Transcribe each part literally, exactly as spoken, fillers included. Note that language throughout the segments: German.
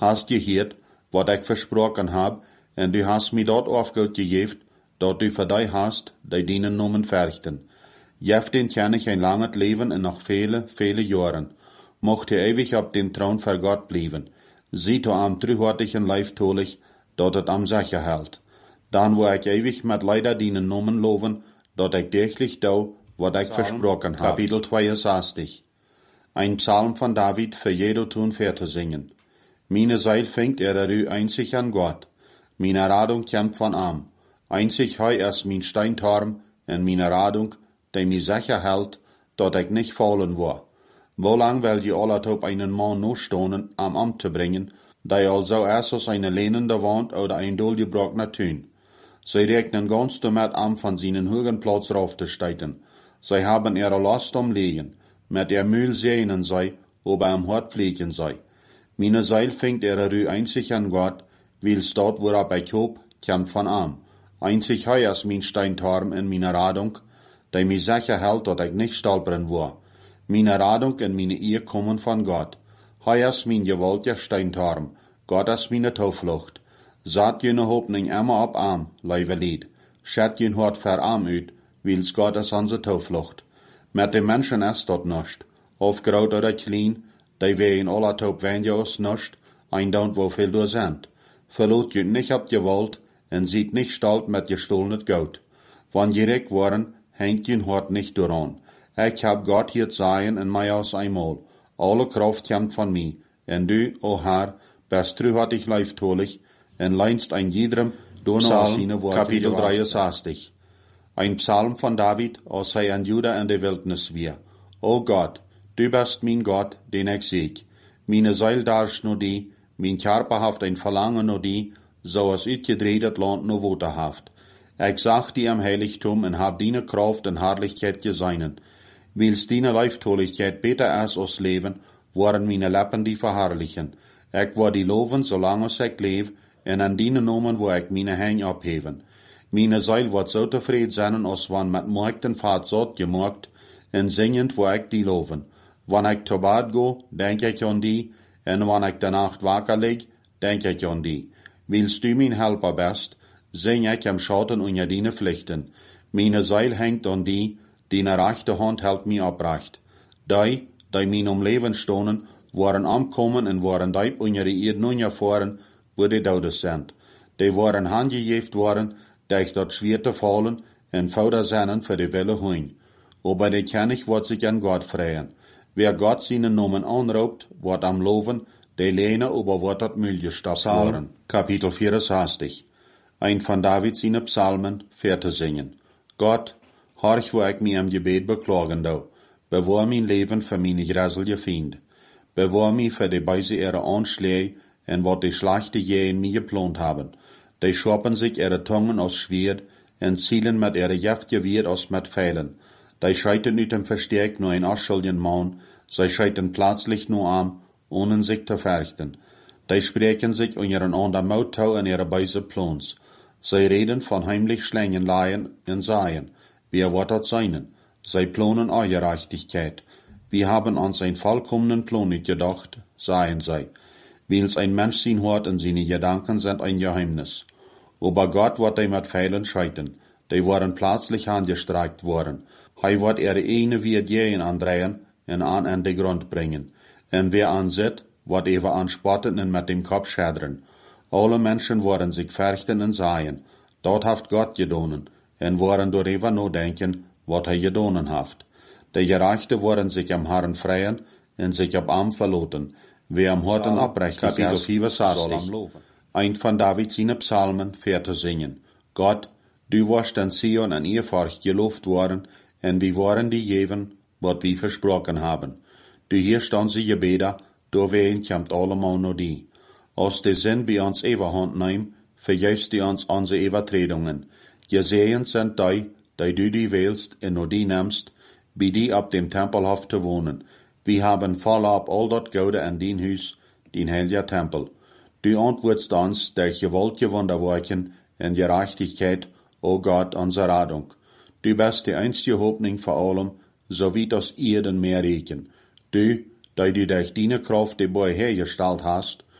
hast gehört, wat ik versproken heb, en du hast mir dort aufgehört gegeben, dat du für die hast, die dienen nomen verrichten. Jeft den kann ich ein langes Leben en noch viele, viele Jahren. Mocht er ewig ab dem Thron für Gott bleiben. Sieht er am trühhartigen Leif tolich, dat het am Sache hält. Dan wo ich ewig mit Leider dienen nomen loven, dat ich täglich do, wat ich versproken habe. Kapitel zweiundsechzig. Ein Psalm von David für jeder tun fertig singen. Meine Seil fängt er erü einzig an Gott. Meine Radung kämpft von am. Einzig heu ist mein Steintorm, en meine Radung, die mir sicher hält, dat ich nicht fallen war. Wo lang will je alle op einen Mann noch stonen, am Amt zu bringen, die also erst aus einer lehnende Wand oder ein dohlgebrochener Tün. Sie rechnen ganz damit an, von seinen hohen Platz raufzusteigen. Sie haben ihre Last umlegen, mit ihr Mühl sehnen sei, ob er am Hort fliegen sei. Meine Seil fängt ihre Rü einzig an Gott, weil's dort, worab ich hob, kämpft von am. Einzig heu ist mein Steintorm in meiner Radung, die mir sicher hält, dat ich nicht stolpern war. Meine Radung und meine Ehe kommen von Gott. Heu ist mein gewaltiger Steintorm, Gott ist meine Tauflucht. Saat jene Hoffnung immer ab am, leive Lied. Schät jen Hort ver am ut, weil's Gott ist unsere Tauflucht. Mit den Menschen ist dort nischt. Aufgraut oder klein, die wir in aller Taub wenigstens nischt, ein Daunt wo viel du sind. Verlot jen nicht ab Gewalt, en sieht nicht stolz mit gestohlenet Gold. Wann jerig waren, hängt jen Hort nicht daran. Ich hab Gott hier sein in mij aus einmal. Alle Kraft kommt von mir. En du, o Herr, bist trühhartig leiftolig, en leinst ein jedem Psalm, Kapitel dreiundsechzig. Ein Psalm von David, als hij an Juda in der Wildnis wir. O Gott, du bist mein Gott, den ich sieg. Meine Seil darst nur die, mein Körper haft ein Verlangen nur die, so als uitgedredet Land nur Wote haft. Ich sag dir am Heiligtum en hab deine Kraft en Herrlichkeit geseinen. Weil's deine Leiftoligkeit beter ist als Leben, waren meine Lippen die verherrlichen. Ich war die loven, solange ich lebe, en an deine Nomen, wo ich meine Hänge abheben. Meine Seil wird so tevreden sein, als wann mit Markten Fahrt satt gemacht, en singend, wo ich die loven. Wann ich zu Bad go, denk ich an die, en wann ich der Nacht wacker lig, denk ich an die. Weil's du mein Helfer bist, sing ich am Schatten unter deine Pflichten. Meine Seil hängt an die, deine rechte Hand hält mir abrecht. Die, die mir um Leben stonen, waren ankommen en waren diep unter die Erde nun erfahren, wo die Doden sind. Die waren handgejeft worden, durch dort schwer zu fallen, en fauder sennen für die Wille hoin. Aber die König wird sich an Gott freien. Wer Gott seinen Namen anraubt, wird am loven, die lehne aber wird dort Müll gestoppt worden. Kapitel vierundsechzig. Ein von David seine Psalmen, fertig singen. Gott, horch, wo ich mir im Gebet beklagen do. Bewahr mein Leben für meine gräselige Fiend. Bewahr mich für die Beise ihrer Anschläge, en wat die schlechte Jähen mir geplant haben. Die schoppen sich ihre Tungen aus Schwert, en zielen mit ihre Giftgewehr aus mit Pfeilen. Die scheiten nicht im Verstärk nur ein Aschuldigen Mann, sie scheiten plötzlich nur an, ohne sich zu fürchten. Die sprechen sich in ihren anderen Mauttau in ihre Beise Plons. Sie reden von heimlich Schlängenleihen und Seien. Wer wird das sein? Sie planen eure Gerechtigkeit. Wir haben uns einen vollkommenen Plan nicht gedacht, seien sie. Weil's ein Mensch sein hört und seine Gedanken sind ein Geheimnis. Aber Gott wird die mit Pfeilen scheiten. Die waren plötzlich angestreikt worden. Hij wird ihre eine wie Jähen andrehen und an an den Grund bringen. Und wer ansieht, wird ever anspotten und mit dem Kopf schädern. Alle Menschen worden sich fürchten und sagen, dort haft Gott gedonen, und worden darüber nur denken, was er gedonen haft. Die Gerechte worden sich am Herrn freien und sich ab am verloten. Wer am Horten abrechtig ist, soll am loven. Ein von David seine Psalmen fertig singen. Gott, du warst an Zion an ihr Furcht gelobt worden, und wir waren die Jeven, was wir versprochen haben. Du hier stand sie Gebete, durch wen kommt allemal nur die. Als die Sinn bei uns Everhand nehmen, vergibst du uns unsere Übertretungen. Gesehen sind die, die du die wählst und nur die nimmst, bei die ab dem Tempelhof zu wohnen. Wir haben voll ab all dort Gode an dein Haus, dein heiliger Tempel. Du antwortest uns durch gewaltige Wunderwerken und Gerechtigkeit, o Gott, unsere Rettung. Du bist die einzige Hoffnung vor allem, so wie das Erden mehr regen. Du, die du durch deine Kraft die Boy hergestellt hast,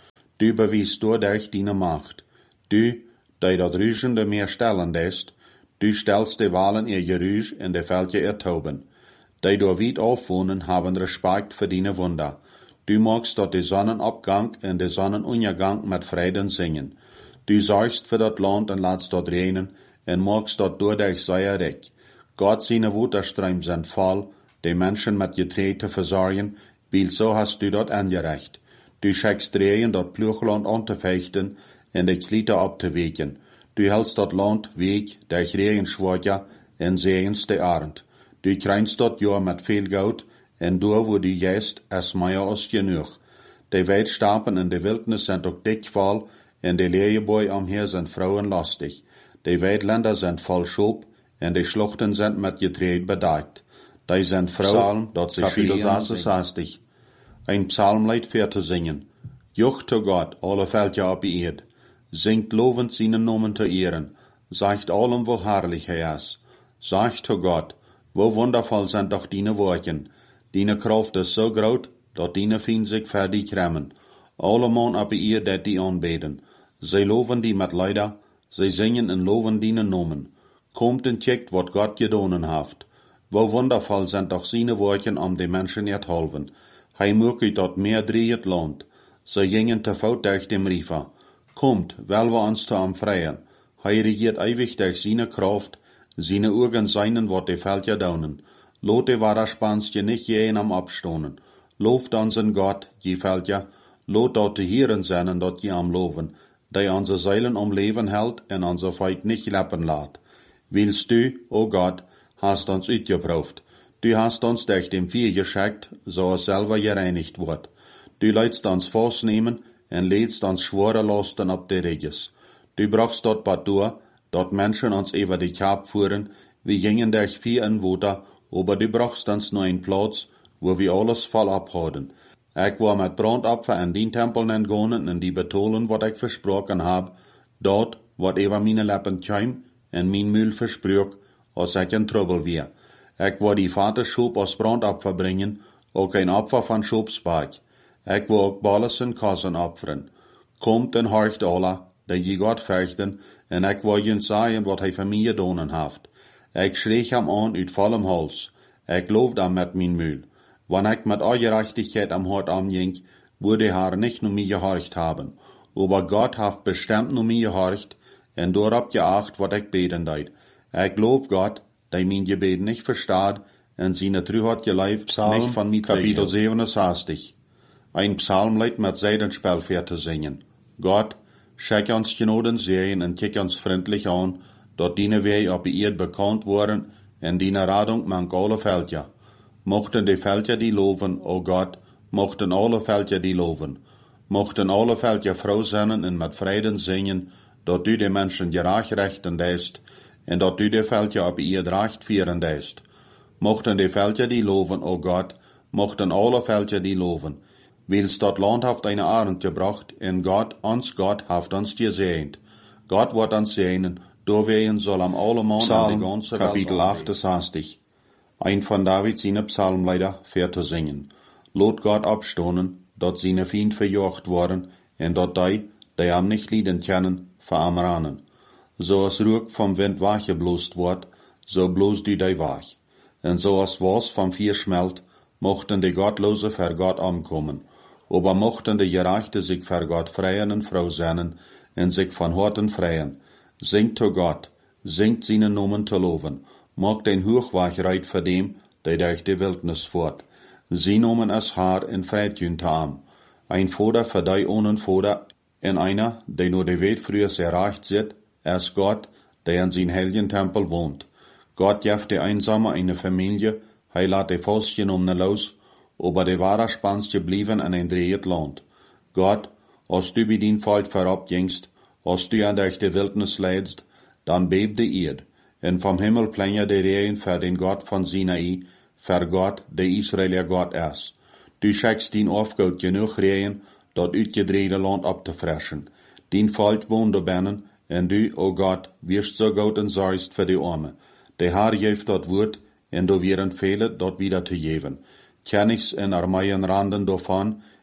Du bewiest durch deine Macht. Du, die dat Rüschende mehr stellen lässt, du stellst die Wahlen ihr Gerüsch in de Veldje ihr Tauben. Die do weit aufwohnen, haben Respekt für deine Wunder. Du magst dort die Sonnenabgang und die Sonnenuntergang mit Frieden singen. Du sorgst für dat Land und lässt dort regnen, und magst dort durch sehr reich. Gott seine Wuterstreim sind voll, die Menschen mit Getreide versorgen, weil so hast du dort angerecht. Du schickst Rehen dort Pluchland anzufechten, und die Kliete abzuwegen. Du hältst dort Land weg, durch Regenschwager, und segens de Arend. Du kreinst dort Jahr mit viel Geld, und da wo du gehst, es mehr als genug. Die Weidstapen in der Wildnis sind auch dick voll, und die Leheboi umher sind Frauen lastig. Die Weidländer sind voll Schub, und die Schluchten sind mit Getreide bedeckt. Die sind Frauen, dort sie schielen. Ein Psalmlied für zu singen. Jucht zu Gott, alle Völker auf die Erde. Singt lovend seinen Namen zu ehren. Sagt allem, wo herrlich er ist. Sagt zu Gott, wo wundervoll sind doch deine Worte. Deine Kraft ist so groß, dat deine Feind sich für die kremmen. Alle Mann auf die Erde, dat die anbeten. Sie loven die mit Leider, sie singen und loven deinen Namen. Kommt und checkt, wat Gott gedonen haft. Wo wundervoll sind doch seine Worte, um die Menschen zu helfen. Hij möge dort mehr dreht Land. Sie gingen te voet durch dem Riefer. Kommt, weil wir uns zu am freien. Hij regiert ewig durch seine Kraft, seine Augen seinen, wat die Völker daunen. Lot die Wahrerspanstje nicht jeden am Abstonen. Loft unseren Gott, die Völker, lot dort die Hieren seinen, dort je am Loven, die unsere Seelen am Leben hält und unser Feind nicht leppen lässt. Willst du, o oh Gott, hast uns uitgeprüft. Du hast uns durch dem Vieh geschickt, so es selber gereinigt wird. Du leidst uns festnehmen und lädst uns schwere Lasten ab die Reges. Du brachst dort bad durch, dort Menschen uns über die Kap fuhren, wir gingen durch Vieh und Wuter, aber du brachst uns nur einen Platz, wo wir alles voll abhaden. Ich war mit Brandopfer in den Tempel entgangen und die betonen, wat ich versprochen hab, dort, wat über meine Lippen kam, und mein Mühl versprüch, als ich in Trouble wär. Ich war die Vater Schub aus Brandopfer bringen, auch ein Opfer von Schubsberg. Ich war auch Balles und Kassen opfern. Kommt und horcht alle, die je Gott fürchten, und ich war jens sagen, wat hij für mich gedonen haft. Ich schreich ihm an uit vollem Hals. Ich loofde ihm mit mein Mühl. Wenn ich mit eurer Gerechtigkeit am Hort anging, würde er nicht nur mir gehorcht haben. Aber Gott hat bestimmt nur mir gehorcht, und darauf geacht, wat ich beten deid. Ich lob Gott, der mein Gebet nicht versteht, und seine Treuheit gelebt, nicht von mir Kapitel siebenundsechzig. Ein Psalmlied mit Seidenspiel für zu singen. Gott, schick uns Genoden sehen und kick uns freundlich an, dort deine Wege auf die Erde bekannt worden, und deine Radung mank alle Völker. Mochten die Völker die loben, o Gott, mochten alle Völker die loben. Mochten alle Völker froh sein und mit Frieden singen, dort du die Menschen gerecht rechten lässt, und dort du die Völker auf ihr Recht führen lässt. Mochten die Völker die loben, o Gott, mochten alle Völker die loben. Wils dort Land haft eine Arend gebracht, und Gott, uns Gott, haft uns gesehnt. Gott wird uns sehnen, doorwegen soll am alle Mann an die ganze Welt. Kapitel achtundsechzig. Ein von David seine Psalmlieder für zu singen. Lot Gott abstonen, dort seine Feind verjocht worden, und dort die, die am nicht lieden können, veramranen. So as Ruck vom Wind wachgeblost wird, so bloß die die wach. Und so as was vom Vier schmelt, mochten die Gottlose für Gott ankommen. Aber mochten die Gerechte sich für Gott freien und froh sein, und sich von Horten freien. Singt zu Gott, singt seinen Namen zu loben. Mag den Hochwachheit für dem, der durch die Wildnis fährt. Sie nahmen es Haar in Freitjün am. Ein Vater für die ohne Vater, und einer, der nur die Welt früher erreicht sieht, ist Gott, der in sein heiligen Tempel wohnt. Gott jaft die Einsame eine Familie, hij lässt die Falschgenommene los, aber die Wahrerspanstje blieben in ein dreht Land. Gott, als du bei din Volk verabgingst, als du an durch die Wildnis leidst, dann bebt die Erde. Und vom Himmel plänja die Rehen für den Gott von Sinai, für Gott, der Israeler Gott ist. Du schickst din Aufgaut genug Rehen, dort uitgedrehte Land abzufressen. Din Volk wohnt da binnen, und du, o oh Gott, wirst so gut und sorgst für die Arme. Der Herr geeft dort Wort, und du wirst viele dort wieder zu geben. Kennigs in Armeien randen davon,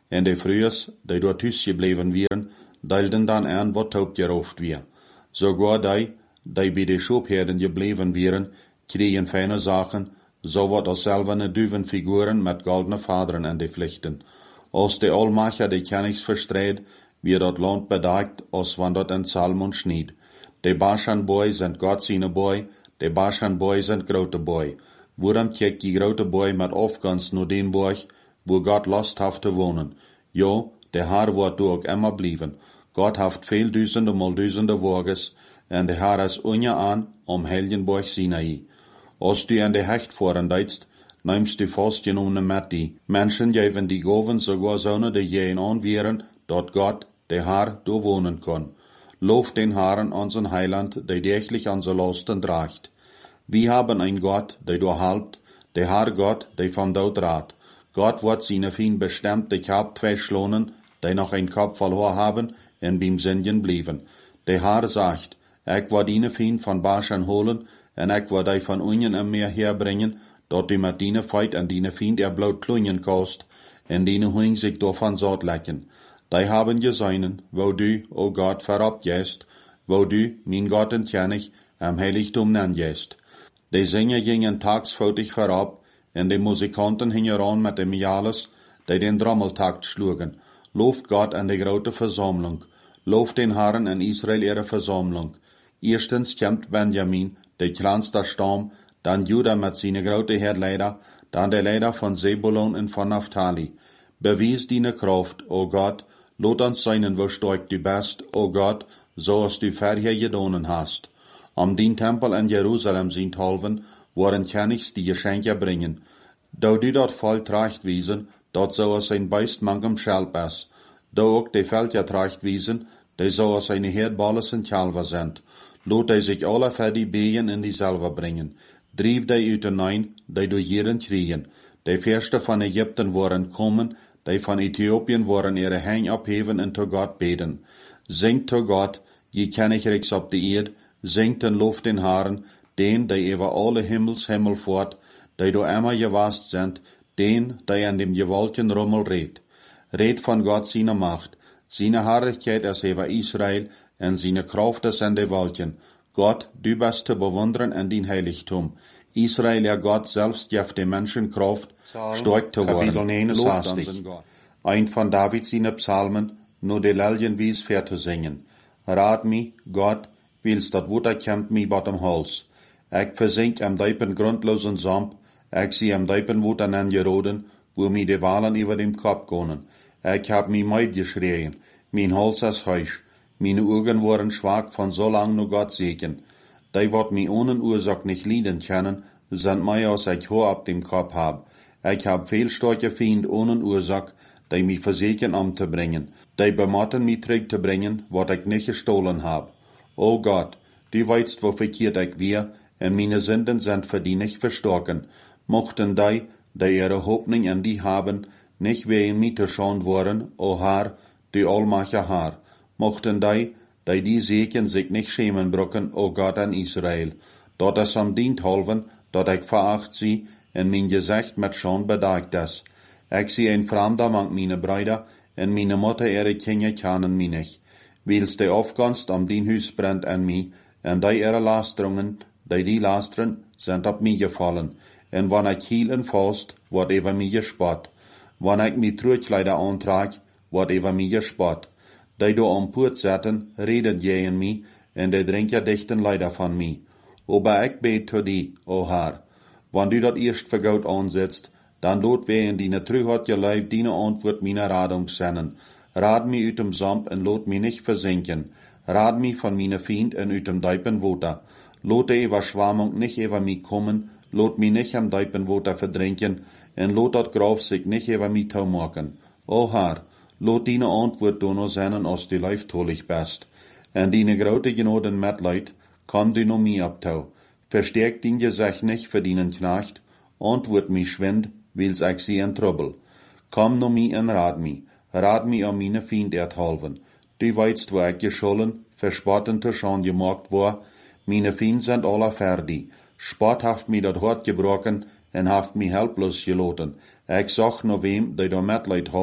en de Frühes, die dort thuis gebleven wieren, deilden dan aan wat ook gerooft weer. Sogar die, die bij de schoopherden gebleven wieren, kregen fijne zaken, zo wat als zelfene duivenfiguren met goldene vaderen en de vlichten. Als de Almacher de kennis verstreed, wie dat land bedacht, als wanneer dat in Salmon schnied. De Baschanboy zijn God zijn boy, de Baschanboy zijn grote boy. Waarom kijkt die grote boy met afgunst naar den borg, wo God lust heeft te wonen? Jo, de haar wordt du ook immer blijven. God heeft veel duizenden mal duizenden wagens, en de haar is unja aan om Helgenborg Sinai. Als du aan de hecht voeren deitst, neemst du vastgenomen met die. Menschen geven die goven sogar zonder de jeen aanweren, dat God de haar door wonen kon. Loof den Herrn, unseren Heiland, der täglich unsere Lasten tragt. Wir haben ein Gott, der durchhalbt, der Herr Gott, der von dort rat. Gott wird seine Fien bestimmt, die Kap zwei schlonen, die noch ein Kopf verloren haben, en beim Sündigen blieben. Der Herr sagt, ich will deine Fien von Baschan holen, en ich will die von unten im Meer herbringen, dort die mit deine Feit en deine Fien er bloot klunjen kost, en deine Huing sich davon satt lecken. Die haben gesehen, wo du, o Gott, verabgehst, wo du, mein Gott entkennig, am Heiligtum nennst. Die Sänger gingen tagsfeutig vorab, en die Musikanten hingen an mit dem Jales, die den Trommeltakt schlugen. Looft Gott an die grote Versammlung. Looft den Herrn in Israel ihre Versammlung. Erstens kämmt Benjamin, der kleinste Stamm, dann Judah mit seine grote Herdleider, dann der Leider von Zebulon und von Naphtali. Bewies deine Kraft, o Gott, lot uns seinen, wo stark du bist, o Gott, so als du vorher gedonen hast. Am den Tempel in Jerusalem sind halven, worin Königs die Geschenke bringen. Da du dort voll tracht wiesen, dort so als ein Beist mangem Schelp ist. Da auch die Felder tracht wiesen, die so als eine Herdballes und Kalver sind. Lot die sich alle für die Behen in die Selber bringen. Drief die uit hinein, die durch jeden kriegen. Die Fürsten von Ägypten waren kommen, die von Äthiopien waren ihre Hänge abheben und zu Gott beten. Singt zu Gott, je Königreichs auf die Erde, singt den Lof den Herrn, den, die über alle Himmels Himmel fort, die du immer gewast sind, den, der an dem gewaltigen Rummel redt. Red von Gott seine Macht, seine Herrlichkeit ist über Israel, und seine Kraft ist in den Wolken. Gott, du bist zu bewundern in dein Heiligtum. Israel, ja Gott selbst, gibt den Menschen Kraft, stark zu werden. Lobt unseren Gott. Ein von Davids seine Psalmen, nur die Lelien wies fair zu singen. Rat mi, Gott, willst dat Wutter kämmt mi bottom Hals. Ich versink am deipen grundlosen Samp, ich sie am deipen Wutter nen geroden, wo mi de Wahlen über dem Kopf gonen. Ich hab mi meid geschrien, mein Hals ist heisch, meine Augen waren schwach von so lang nur Gott segen. Die wat mi ohne Ursache nicht lieden können, sind mei aus ich Haar ab dem Kopf hab. Ich hab viel starke Fiend ohne Ursache, die mi verseken um zu bringen, die bemotten mi zurück zu bringen, wat ich nicht gestohlen hab. O Gott, du weißt, wo verkehrt ich wir, und meine Sünden sind für die nicht verstorken. Mochten die, die ihre Hoffnung an die haben, nicht wegen mir zu schauen worden, o Herr, du allmacher Herr. Mochten die, die die Segen sich nicht schämen brocken, o Gott an Israel. Dort es am dient halven, dort ich veracht sie, und mein Gesicht mit Scham bedeckt ist. Ich sehe ein Fremder mang meine Brüder, und meine Mutter ihre Kinder kennen mich nicht. Willst die Aufgunst am den Hüs brennt an mich, und die ihre Lasterungen, die die lastern, sind ab mir gefallen. Und wann ich hiel und fast, wird über mich gespott. Wann ich mi Trugkleider antrag, wird über mich gespott. Die do am Put zetten, reden gegen mich, und die trinken dichten Leider von mir. Aber ich bet zu die, o Herr. Wann du dat erst für Gott ansetzt, dann lot wir in deine Trügheit je Leib deine Antwort meiner Radung sennen. Rad mi uit dem Samp en lot mi nicht versinken. Rad mi von meine Fiend en uit dem Deipen Water. Lot die Überschwammung nicht über mi kommen, lot mi nicht am Deipen Water verdrinken, en lot dat Graf sich nicht über mi tau machen. O Herr, lot deine Antwort dono sennen, als du leiftolig bist. En deine grote Genoden Mitleid, komm du no mi abtau. Verstärk din Gesicht nicht für deinen Knecht, antwort mi schwind, wils ich sie in Trouble. Komm no mi en rad mi, rad mi an meine Fiend erhalven. Du weißt, wo ich geschollen, verspotten zu schon gemacht war, meine Fiend sind alle fertig. Spott haft mi dat Hort gebrochen, en haft mi helplos geloten. Ich sag no wem, der da Mitleid hat,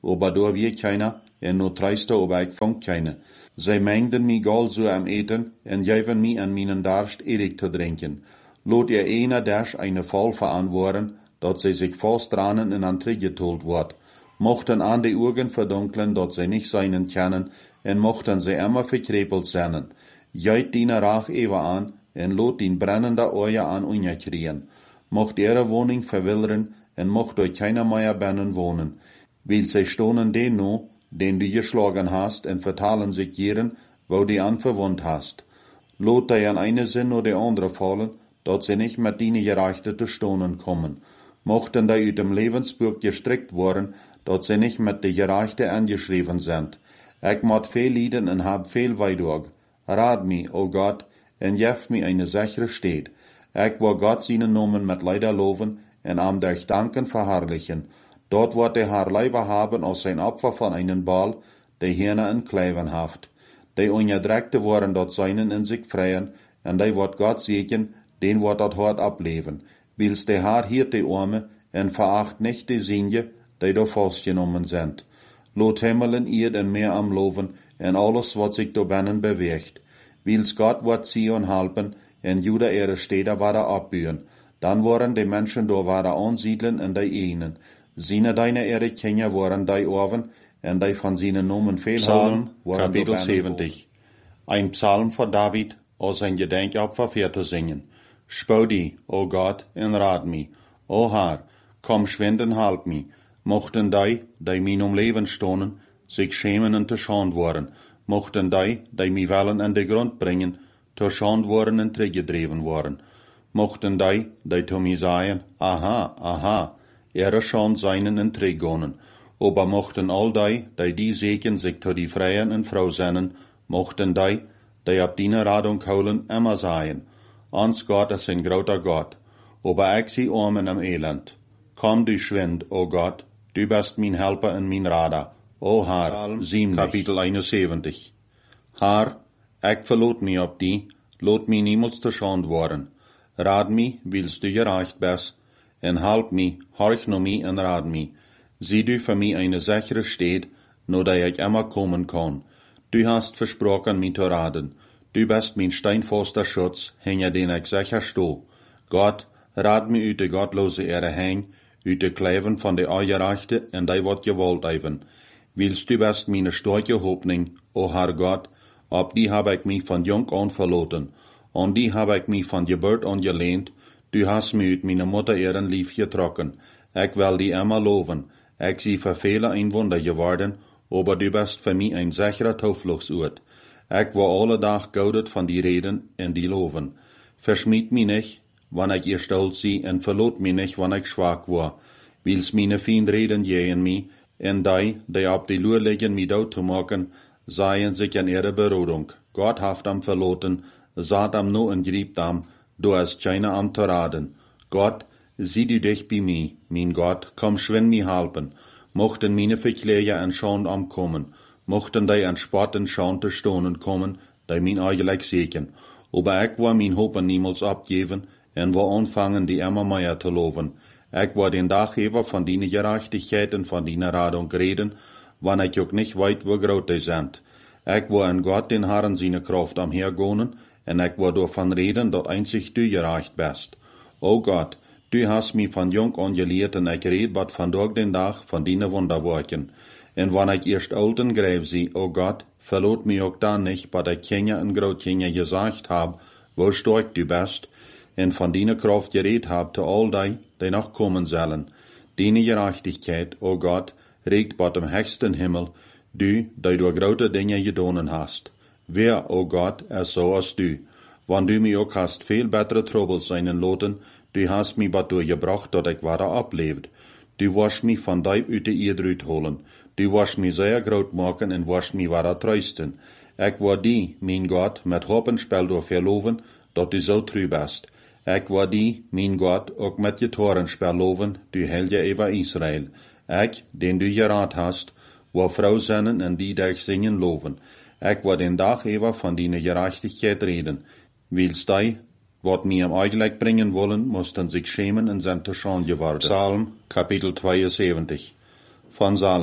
aber da wir keiner, en no treiste, aber ik vond keine. Zij mengden mi gol zo am eten, en geven mi an minen darst erik te drinken. Lot ihr einer dash eine voll verantworten, dat zij sich vorstranen in an Trigge told wordt. Mochten an die Augen verdunklen, dat zij nicht seinen kennen, en mochten zij immer verkrepelt zijn. Jeit dine Rach ewe an, en lot din brennende Oje an unjekrien. Mocht ihre Wohnung verwilderen, en mocht euch keiner mehr binnen wohnen. Weil zij stonen den no, den du geschlagen hast, en vertalen sich jeren, wo die an verwund hast. Lot die an eine Sinn oder die andere fallen, dat sie nicht mit dine Gerechte zu stonen kommen. Mochten die uit dem Lebensbuch gestrickt worden, dat sie nicht mit de Gerechte angeschrieben sind. Ich moet viel lieden en hab viel weidog. Raad mi, o Gott, en jeft mi eine sichere Steed. Ich will Gott seinen Namen mit Leider loven en am durch Danken verherrlichen. Dort wird der Herr Leiber haben aus sein Opfer von einem Ball, der Hirne in Kleiven haft. Die Ungedreckte worden dort seinen in sich freien, en die wird Gott segnen, den wird dort hart ableben. Wils der Herr hiert die Arme, en veracht nicht die Sinje, die da festgenommen sind. Lot Himmelen ihr en mehr am Loven, en alles, was sich da binnen bewegt. Wils Gott wird Zion halpen, en Juda ihre Städte wada abbühen. Dann worden die Menschen da wada ansiedeln in die Ehnen. Sine deine ihre Kinder waren die Orven, en die von seinen Nomen viel Psalm, Kapitel zeventig. Ein Psalm von David, aus sein Gedenkopfer für zu singen. Spau die, o Gott, en raad mi. O Herr, komm schwind en halp mi. Mochten die, die min um Leben stonen, sich schämen en te schand worden. Mochten die, die mi willen an de Grund bringen, te schand worden en teruggedreven worden. Mochten die, die to mi sagen, aha, aha, ihre Schand seinen en teruggonen. Aber mochten all die, die die seken sich to die Freien en Frau sennen, mochten die, die ab die Radung holen, immer sagen, ans Gott ist ein großer Gott, aber ich sie armen am Elend. Komm du schwind, o Gott, du bist mein Helfer und mein Rader. O Herr, sieben Kapitel einundsiebzig. Herr, ich verlot mi ob die, lot mi niemals zu Schand worden. Rad mi, willst du gereicht bist, en halp mi, horch no mi en rad mi. Sieh du für mi eine sichere Steed, no da ich immer kommen kann. Du hast versprochen, mi zu raden. Du bist mein steinfester Schutz, hinter den ich sicher sto. Gott, rad mi uit de gottlose Erde heen, uit de Kleven von de Eugerechte, en die wat gewollt even. Willst du bist meine starke Hoffnung, o Herr Gott, ob die hab ich mich von jung an verloten, und die hab ich mich von Geburt an gelehnt, du hast mich uit meine Mutter ihren Lief getrocken. Ich will die immer loben, ich sie für viele ein Wunder geworden, aber du bist für mich ein sicherer Zufluchtsort. Ich will alle Tag gaudet von die Reden en die loven. Verschmied mich nicht, wann ich ihr stolz sie, en verlot mich nicht, wann ich schwach war. Wils meine Fiend reden jehen mi, en die, die ab die Lur legen, mi dood zu machen, seien sich an ihre Berodung. Gott haft am verloten, saat am no en griebt am, du hast keine am zu raden. Gott, sieh du dich bei mir, mein Gott, komm schwind mi halpen. Mochten meine Verkläger an Schand am kommen, mochten die an Spott en Schand zu stonen kommen, die mein eigentlich segen. Aber ich war mein Hoppen niemals abgeben, en war anfangen, die immer mehr zu loben. Ich war den Dachgeber von deine Gerechtigkeit und von deiner Radung reden, wann ich auch nicht weit, wo groß die sind. Ich war an Gott den Herrn seine Kraft am Hergonen, en ich war davon reden, dat einzig du gerecht bist. O Gott, du hast mich von jung an gelehrt, en ich red wat von Tag den Tag von deine Wunderwerken. En wann ich erst alten greif sie, o Gott, verlot mich auch dann nicht, wat ich Kinder und Großkinder gesagt hab, wo stark du bist, en von deiner Kraft geredet hab zu all die, die noch kommen sollen. Deine Gerechtigkeit, o Gott, regt bei dem höchsten Himmel, du, die du große Dinge gedonen hast. Wer, o Gott, ist so als du? Wann du mir auch hast viel bessere Trouble seinen loten, du hast mich bat durchgebracht, dat ich wada ablebt. Du wirst mich von deib uit de Erde holen. Du wirst mich sehr groß machen en wirst mich wada trösten. Ich war die, mein Gott, mit Hoppenspel durch verloven, dat du so treu bist. Ich war die, mein Gott, auch mit Gitarrenspiel loven, du Helge über Israel. Ich, den du gerat hast, war Frau sennen en die dich singen loven. Ich war den Dachgeber von deiner Gerechtigkeit reden. Wils die, wat mir am Eigentlich bringen wollen, mussten sich schämen en sind zu Schande geworden. Psalm, Kapitel zweiundsiebzig. Von Salomo.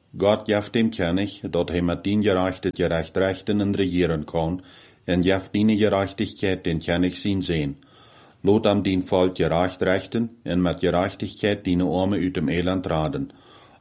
Gott jeft dem König, dat hij met dien gerechtigheid gerecht rechten en regieren kan, en jeft die gerechtigkeit den König zien sehen. Lot am dien Volk gerecht rechten, en met gerechtigkeit die Arme uit dem Elend raden.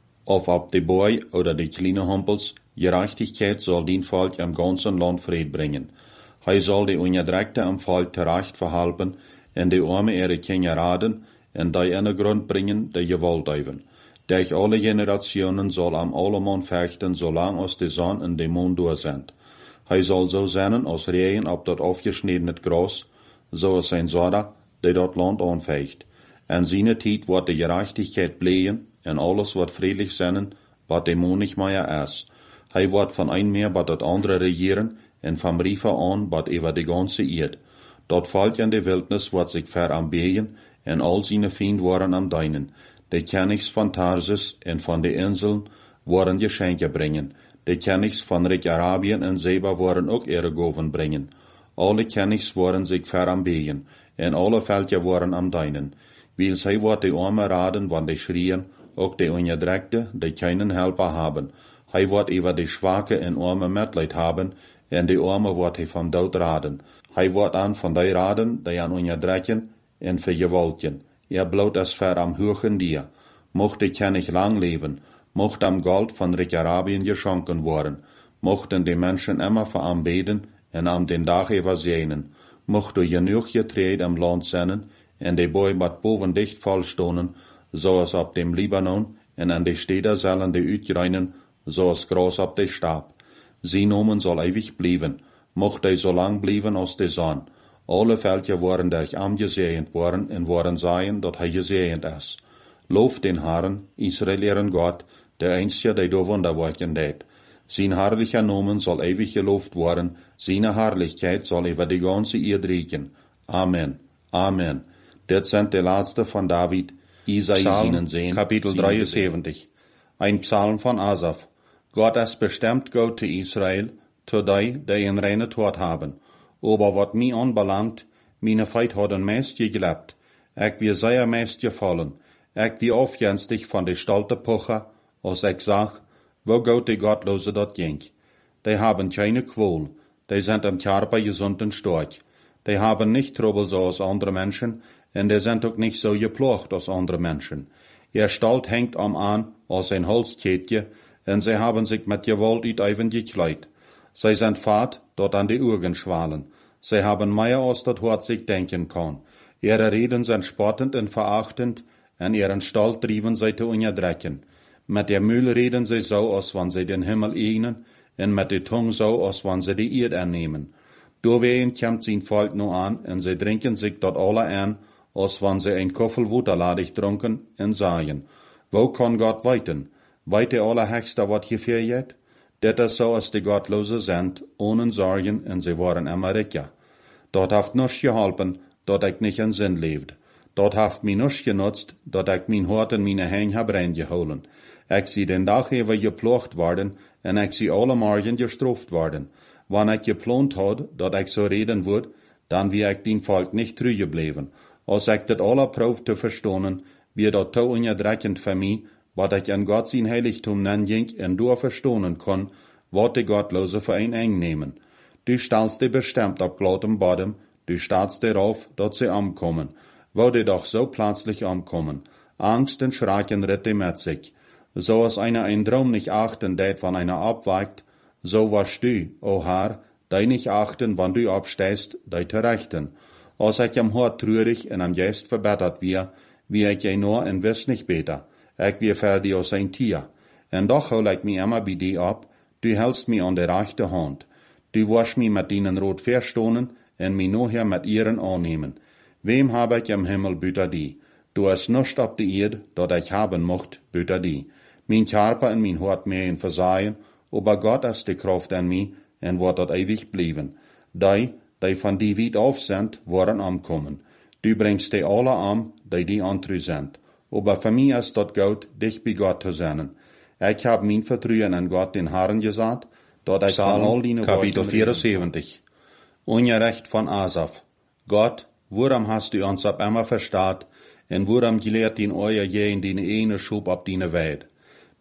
Of op de boy oder de kleine Humpels, gerechtigkeit soll dien Volk am ganzen Land Fried bringen. Hij soll de Unterdrückte am Volk terecht verhalten, en de Arme ihre Kinder raden, en die in de Grund bringen, de Gewalt uiven. Durch alle Generationen soll am allemann fechten, solang als de Sonne en de Mond door sind. Hij soll so sein als Regen op dat afgesnedene Gras, so als sein Soda, die dat Land anfecht. En seine Tijd wordt de gerechtigkeit bleiben, en alles wordt friedlich sein, wat de Mond nicht mehr ist. Hij wordt van een meer bat dat andere regieren, en vom Riefer an bat über de ganze Erd. Dat Volk in de Wildnis wordt zich veranbegen, en al seine Fiend worden am Deinen. De Königs van Tarsus en van de Inseln worden Geschenke bringen. De Königs van Rijk Arabien en Seba worden ook ihre Goven bringen. Alle Königs worden sich veranbegen, en alle Völker worden am Deinen. Weil zij wordt de Arme raden, want de schrien, ook de Unterdrückte, die keinen Helper haben. Hij wordt über de Schwache en Arme Mitleid haben, en de Arme wordt hij van dood raden. Hij wordt aan van die raden, die aan Unterdrücken en vergewaltigen. Er bloot es ver am Höchen dir. Mocht de König lang leben, mocht am Gold von Rijk Arabien geschonken worden, mochten die Menschen immer veranbeten en am den Dag übersehen, mocht du genug Getreide am Land sein, en de Boy bat boven dicht voll stonen, zoals op dem Libanon, en an de Städte sollen de uitreinen, zoals Gras op de Stab. Sie nomen soll ewig blieben, mocht hij so lang blieben als de Sonne. Alle Völker worden durch am gesegend worden, en worden sagen, dat hij gesegend is. Lof den Herrn, Israel ihren Gott, der einzige, der do Wunderwerken deed. Sein herrlicher Namen soll ewig gelobt worden, seine Herrlichkeit soll über die ganze Erde reichen. Amen. Amen. Das sind die letzte von David, Isaia sehen. Kapitel dreiundsiebzig. Ein Psalm von Asaf. Gott ist bestimmt Gott zu Israel, zu die, die in reine Tod haben. Aber wat mich anbelangt, meine Feit hat meist geglebt. Ich wir sehr meist gefallen. Ich wie aufjenstig von de stolte Pucher, als ich sag, wo geht die Gottlose dort ging. Die haben keine Qual, die sind am Körper gesund und stark. Die haben nicht Trouble so als andere Menschen, und die sind auch nicht so geplocht als andere Menschen. Ihr Stalt hängt am an als ein Holzkette, und sie haben sich mit Gewalt üteven gekleidet. Sie sind fad, dort an die Augen schwalen. Sie haben mehr als das Hort sich denken kann. Ihre Reden sind spottend und verachtend, und ihren Stall trieben sie zu unterdrücken. Mit der Mühl reden sie so, als wenn sie den Himmel eignen, und mit der Tung so, als wenn sie die Erde annehmen. Doorwegen kommt sein Volk nur an, und sie trinken sich dort alle an, als wenn sie ein Koffel Wuterladig trunken, und sagen, wo kann Gott weiten? Weit der Allerhöchste wat gefährdet? Det ist so, als die Gottlose sind, ohne Sorgen, und sie waren immer reicher. Dort haft nichts geholfen, dort ich nicht in Sinn lebt. Dort haft mi nichts genutzt, dort ich mein Hort in meine Hänge hab reingeholen. Ich sie den Tag über geplocht worden, und ich sie alle Morgen gestraft worden. Wann ich geplant had, dort ich so reden würd, dann wie ich den Volk nicht treu geblieben. Als ich dat alle proef zu verstonen, wie dat to unterdrückend für mich, wat ich an Gott sein Heiligtum nenging und du verstonen kann, wat die Gottlose für ein eng nehmen. Du stellst die bestimmt auf glattem Boden, du startst darauf, dat sie ankommen. Wo die doch so plötzlich ankommen. Angst und Schrecken ritt die mit sich. So als einer ein Traum nicht achten dät, wann einer abweicht, so warst du, o Herr, die nicht achten, wann du abstehst, die zu rechten. Als ich am Hort trürig und am Geist verbettert wir, wie ich je nur und wiss nicht beter. Ich wie fertig aus ein Tier. Und doch hol ich mich immer bei dir ab, du hältst mich an der rechten Hand. Du wirst mich mit deinen rot verstonen und mich nachher mit ihren annehmen. Wem habe ich im Himmel büter die? Du hast nicht ab die Erde, dat ich haben mocht, büter die. Mein Körper und mein Hort mehr in Versahen, aber Gott ist die Kraft an mich und wird dort ewig bleiben. Die, die von die weit auf sind, worden ankommen. Du bringst die alle an, die die antrü sind. Aber für mich ist dort gut, dich bei Gott zu sein. Ich hab mein Vertrauen an Gott den Herrn gesagt, dort ich Psalm, von all deine Kapitel vierundsiebzig. Ungerecht von Asaf. Gott, worum hast du uns ab immer verstaat, und worum gelehrt din euer je in deine eine Schub ab deine Welt?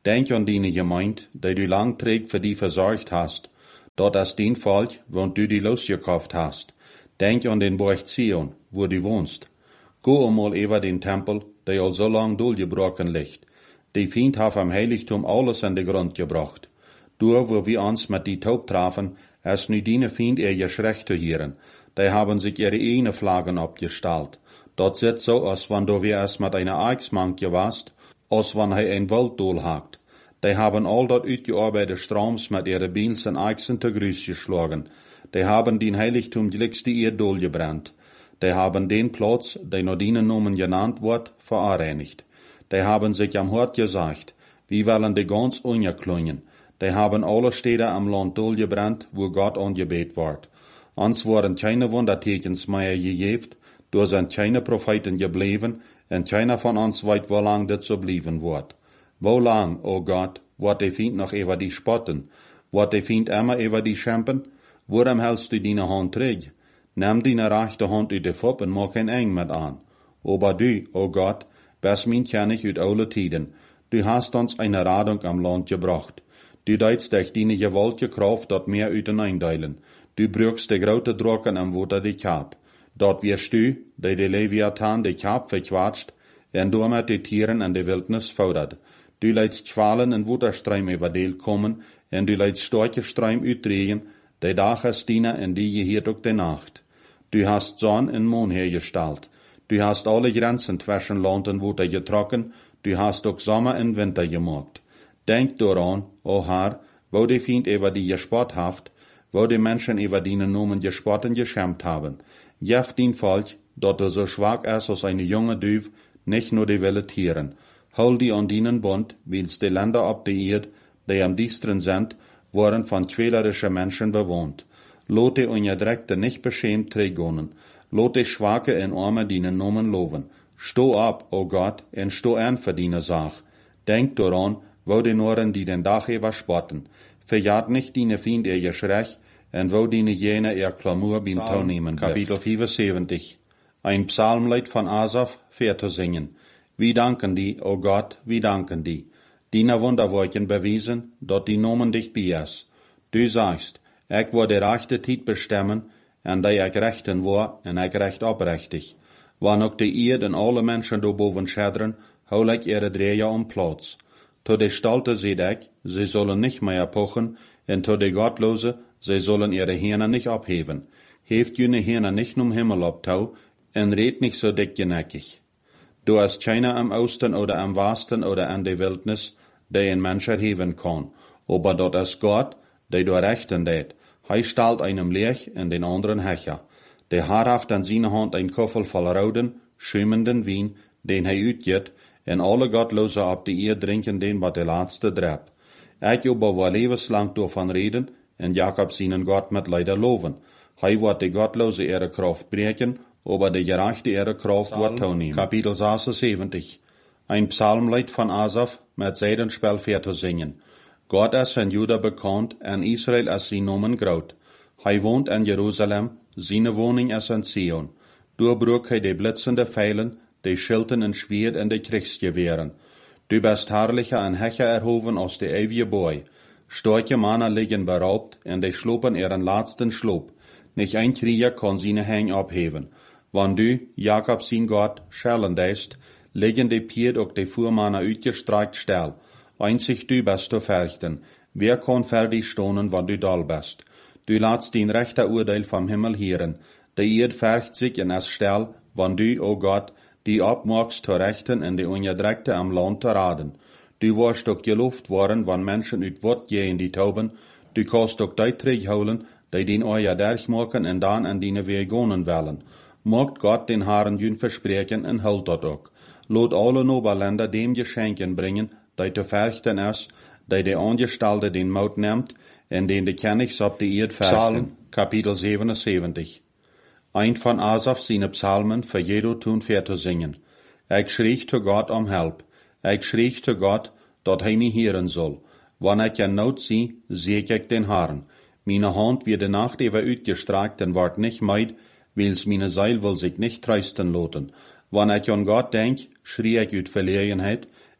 Denk an deine Gemeinde, die du lang trägt für die versorgt hast, dort als dein Volk, wo du die losgekauft hast. Denk an den Berg Zion, wo du wohnst. Go einmal über den Tempel, der al so lang durchgebrochen liegt. Die Feind hat am Heiligtum alles an den Grund gebracht. Du, wo wir uns mit die Taub trafen, als nu deine Feind ihr Geschrecht zu hören. Die haben sich ihre eigene Flaggen abgestellt. Dort sitzt so, als wenn du wie es mit einer Eichsmanke warst, als wenn hij ein Walddol hakt. Die haben all dort uitgearbeitete Stroms mit ihre Biels en Eichsen te Grüß geschlagen. Die haben den Heiligtum glicks die Erdol gebrannt. Die haben den Platz, der nach deinen Namen genannt wird, verreinigt. Die haben sich am Hort gesagt, wir wollen die ganz ungeklungen. Die haben alle Städte am Land durchgebrannt, wo Gott angebet wird. Uns wurden keine Wundertekens mehr gegeben, da sind keine Propheten geblieben, und keiner von uns weiß, wo lang das so blieben wird. Wo lang, o oh Gott, wird der Feind noch über die spotten? Wird der Feind immer über die schämpen? Worum hältst du deine Hand träg? Nimm deine rechte Hand uit de Fop und mach ein Eng mit an. Aber du, o oh Gott, bist mein König uit alle Tiden. Du hast uns eine Radung am Land gebracht. Du deitst dich deine gewaltige Kraft dort mehr uiteinden. Du brückst de grote Drocken am Water die Kap. Dort wirst du, der de Leviathan de Kap verquatscht, en damit die Tieren an de Wildnis fordert. Du leidst Qualen en Wutterstreim über Deel kommen, en du leidst starke Streim uitdrehen, de Dag ist diener en die gehiert ook de Nacht. Du hast Sonn en Mond hergestellt. Du hast alle Grenzen zwischen Land und Water getrokken, du hast ook Sommer en Winter gemacht. Denk daran, o Herr, wo die Feind über die gespott haft, wo die Menschen über deinen Namen gespott und geschämt haben. Gef dein Volk, dort er so schwach ist als eine junge Düv, nicht nur die wilde Tieren. Hol die an deinen Bund, wils die Länder ab der Erde, die am diesteren sind, worden von quälerischen Menschen bewohnt. Lot die Unterdrückte nicht beschämt trägonen. Lot die Schwache und Arme deinen Namen loben. Sto ab, o Gott, und sto an für deine Sach. Denk daran, wo die Noren, die den Dach über spotten. Verjagt nicht deine Fiend ihr Geschrech, und wo deine jene ihr Klamur beim Tau nehmen. Kapitel vierundsiebzig. Ein Psalmlied von Asaf, vier zu singen. Wir danken die, o Gott, wir danken die. Deine Wunderwerken bewiesen, dort die Nomen dich bias. Du sagst, ich will die rechte Zeit bestimmen, und da ich rechten war, und ich recht oprechtig. Wann auch die Erde und alle Menschen da boven schädern, hol ich ihre Dreher um Platz. To die Stolte seht ich, sie sollen nicht mehr pochen, und to die Gottlose, sie sollen ihre Hirne nicht abheben. Heft jene Hirne nicht um Himmel abtau, und red nicht so dickgeneckig. Du hast keiner am Osten oder am Westen oder an der Wildnis, der ein Mensch erheben kann. Aber dort ist Gott, der du rechten det. Hij stalt einem Lech und den anderen Hecher. Der Herr haft an seine Hand ein Koffel voll roden, schäumenden Wein, den hij uitgiet, en alle Gottlose ab die Eer drinken den wat der laatste drep. Ich aber war levenslang davon reden, en Jakob seinen Gott mit Leider loven. Hij wird die Gottlose ihre Kraft breken, aber die gerechte ihre Kraft wird tonehmen. Kapitel sechsundsiebzig. Ein Psalmlied von Asaf mit Seidenspiel vier zu singen. Gott ist in Juda bekannt, en Israel ist sein Nomen groot. Hij wohnt in Jerusalem, seine Wohnung ist in Zion. Durchbrück hij die blitzende Pfeilen, die Schilden en Schwert en die Kriegsgewehren. Du bist herrlicher en Hecher erhoven aus der ewige Boy. Starke Männer liegen beraubt, en die schlupen ihren letzten Schlup. Nicht ein Krieger kann seine Hänge abheben. Wann du, Jakob sein Gott, schellen deist, liegen die Pied auch die Fuhrmänner uitgestreckt still. Einzig du bist zu fürchten. Wer kann für dich stohnen, wann du doll bist? Du lässt den rechter Urteil vom Himmel hören. Die Erd fürcht sich in es still, wann du, o Gott, die abmachst zu rechten und die Unterdrückte am Land zu raden. Du warst doch gelobt worden, wann Menschen uit Wort gehen die Tauben. Du kannst doch die terugholen, die den euer durchmachen und dann an deine Wege gehen wollen. Mogt Gott den Herren jün versprechen und hält dat ook. Lot alle Nobelländer dem Geschenken bringen, die zu fürchten ist, die die Angestellte den Maut nimmt, und den die Königs ab die Erd fürchten. Psalm, Kapitel siebenundsiebzig. Ein von Asaf seine Psalmen für jedo tun vier zu singen. Ich schrie zu Gott um Help. Ich schrie zu Gott, dat hij mich hören soll. Wann ich in Not sie, seh ich den Herrn. Meine Hand wird die Nacht über uitgestreckt und ward nicht meid, wils meine Seil will sich nicht trösten loten. Wann ich an Gott denk, schrie ich uit Verlegenheit,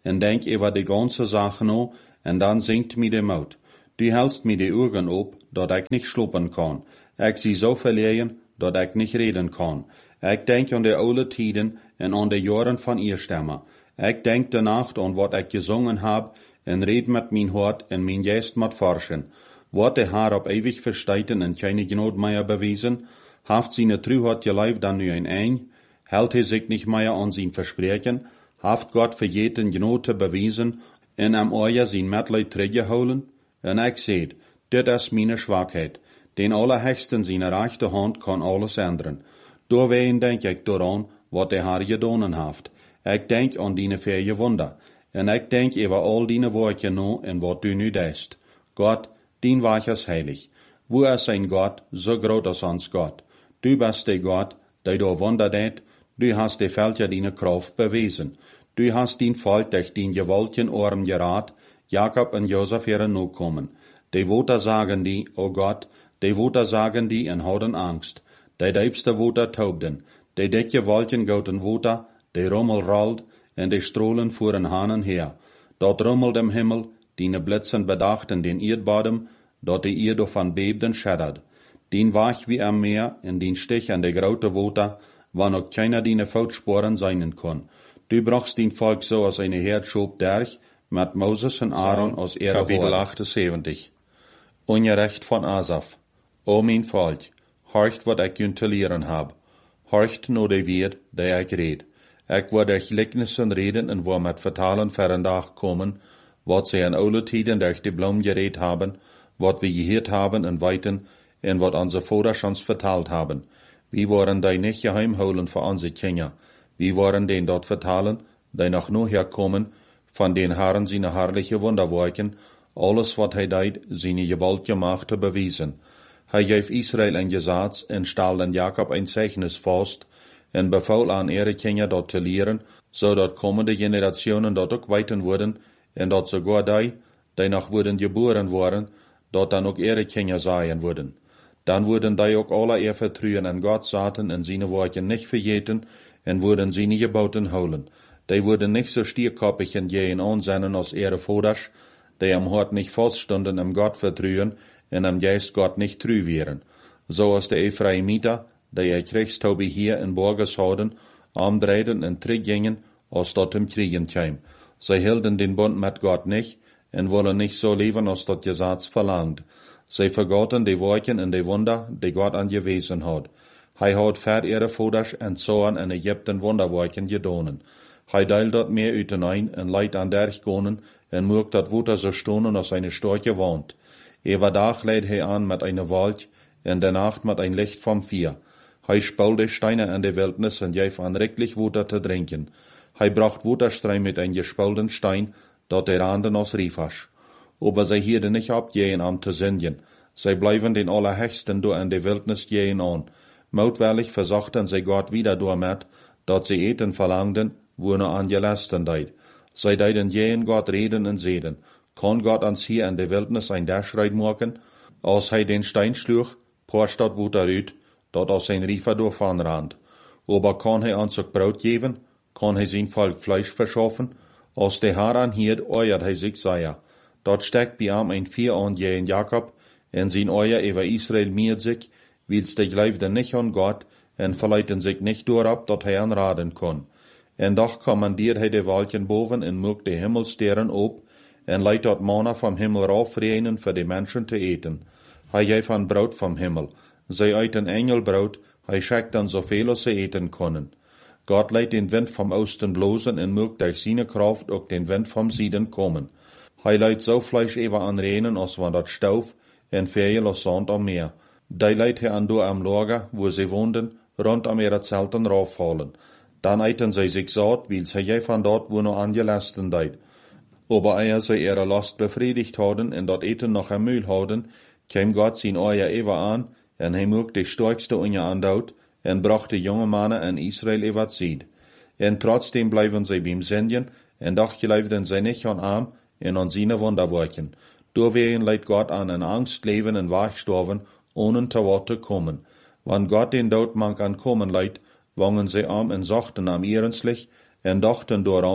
en denk über die ganze Sache no, en dan zinkt mi de Mut. Du hältst mi de Augen op, dat ik nicht schluppen kan. Ik zie so verlegen, dat ik nicht reden kan. Ik denk an de oude tiden en an de jaren van Eerstemmer. Ik denk de nacht an wat ik gezongen hab, en red met mijn hart en mijn geest met forschen. Wat de haar op ewig versteiten en keine Gnade mehr bewiesen, haft seine Truheit gelebt dan nu ein ein, hält hij sich nicht mehr an sein Versprechen, haft Gott für jeden Gnade bewiesen, en am euer sein Mitleid teruggehouden, en ik zeid, dit is meine Schwachheit, den Allerhöchsten seine rechte Hand kann alles ändern. Doorwegen denk ik daran, wat de Herr gedonen haft. Ik denk an dine vier Wunder, en ik denk über all dine woorden no en wat du nu deist. Gott, dien Weg is heilig. Wo is ein Gott, so groot als ons Gott. Du bist der Gott, der du Wunder deed, du hast de Völker dine Kraft bewiesen. Du hast dien Volk durch dien gewaltigen Arm geraad, Jakob en Josef ihre no kommen. De Woter sagen die, o Gott, de Woter sagen die en houden Angst. De diepste Woter taubden, de dik gewaltigen goten Woter, de Rummel rollt, en de Strohlen fuhren hanen her. Dort rummelt im Himmel, die Blitzen bedachten den Erdbodem, dort die Erde van beebden scheddert. Dien wach wie am Meer, en dien stich an de grote Woter, wann ook keiner die Voetsporen sein kon. Du brachst dien Volk so als eine Herdschop derch, met Moses en Aaron als ihre Kapitel achtundzeventig. Ongerecht van Asaf. O mijn Volk, horcht wat ik jullie te leren heb. Horcht no de weer, die ik red. Ik word durch Gleichnissen reden en wo met vertalen verendag komen, wat zij in oude tijden durch die Blom gereed haben, wat we gehoord haben en weten, en wat onze vaders ons verteld haben. Wie waren die nicht geheimhouden voor onze Kinder? Wie waren den dort vertalen, die noch nur herkommen, von den Herren seine herrliche Wunderwerken, alles wat hij deed, seine gewaltige Macht te bewiesen. Hij gaf Israel een Gesetz en stel den Jakob ein Zeichnis vast, en befahl aan ihre Kinder dort te leren, zodat kommende Generationen dort ook weten worden, en dat sogar die, die noch worden geboren worden, dort dan ook ihre Kinder sein worden. Dan worden die ook alle ihr Vertrauen an Gott zaten en seine Worte nicht vergeten, en worden seine Geboten holen. Die worden nicht so stierkoppig en gehen ansennen als ihre Vaders, die am Hort nicht feststunden am Gott vertrauen, en am Geist Gott nicht treu wären. So als de Ephraimiter, die ihr Kriegstaube hier in Borges houden, amdreiden en teruggingen, als dort im Kriegen kam. Sie hielden den Bund mit Gott nicht, en wollen nicht so leben, als das Gesetz verlangt. Sie vergoten die Worten und die Wunder, die Gott angewiesen hat. Hij hat ver ihre Vaders en Zoon in Ägypten Wunderwerken gedonen. Hij deilt dat meer uitenein en leidt aan derch gonen en moekt dat Wuter so stonen als eine starke Wand. Ewer dag leidt hij aan met eine Wolk en de Nacht met ein Licht vom Vier. Hij spaulte Steine in de Wildnis en gaf aan riklich Wuter te drinken. Hij bracht Wuterstreim mit ein gespaulten Stein, dat er randen als Riefas. Aber zij hielden nicht ab, gehen am te singen. Zij blijven den Allerhöchsten door in de Wildnis gehen an. Mutwillig versuchten sie Gott wieder damit, dat sie eten verlangten, wo nur an gelasten deid. Sie deiden jeden Gott reden und sehen. Kann Gott ans hier in der Wildnis ein Dachschreit machen, als hij den Stein schlug, porscht dat Wuter uit, dat aus sein Riefer durchfahren rand. Aber kann hij ons ook Brot geben, kann hij sein Volk Fleisch verschaffen, als der Herr anhiert, euert hij sich seier. Dort steckt bei ihm ein vier an jähen Jakob, en sein euer über Israel miert sich, wils de gleifden nicht an Gott, en verleiten sich nicht durab, dat hij anraden kon. En doch kommandiert hij de Wolken boven en moekt de Himmelsterren op, en leidt dat Manna vom Himmel raufreinen für de Menschen te eten. Hij geeft an Brot vom Himmel. Zij eten Engelbrot, hij schickt dan zoveel als ze eten können. Gott leidt den Wind vom Osten blosen en moekt durch seine Kraft ook den Wind vom Süden kommen. Hij leidt so Fleisch ever an Renen, als van dat Stauf, en veel als Sand am Meer. Die leidt hij an door am Lager, wo sie woonden, rund am ihre Zelten raufhalen. Dan eten zij sich satt, wils hij van dort, wo noch angelasten deid. Aber eer zij ihre Last befriedigt hadden en dat eten noch am Mühl hadden, kam Gott zijn Eier ever an, en hij moekt de sterkste unje andout, en bracht de jonge mannen in Israel ever zied. En trotzdem blijven zij beim Singen, en doch geloofden zij nicht an arm en an seine Wunderwerken. Doorwegen leidt Gott an in Angst leven en wachstorven, ohne te Wort te kommen. Wann Gott den Doodmank an kommen leidt, wangen sie arm en zochten am ehrenslich, en dachten dooraan,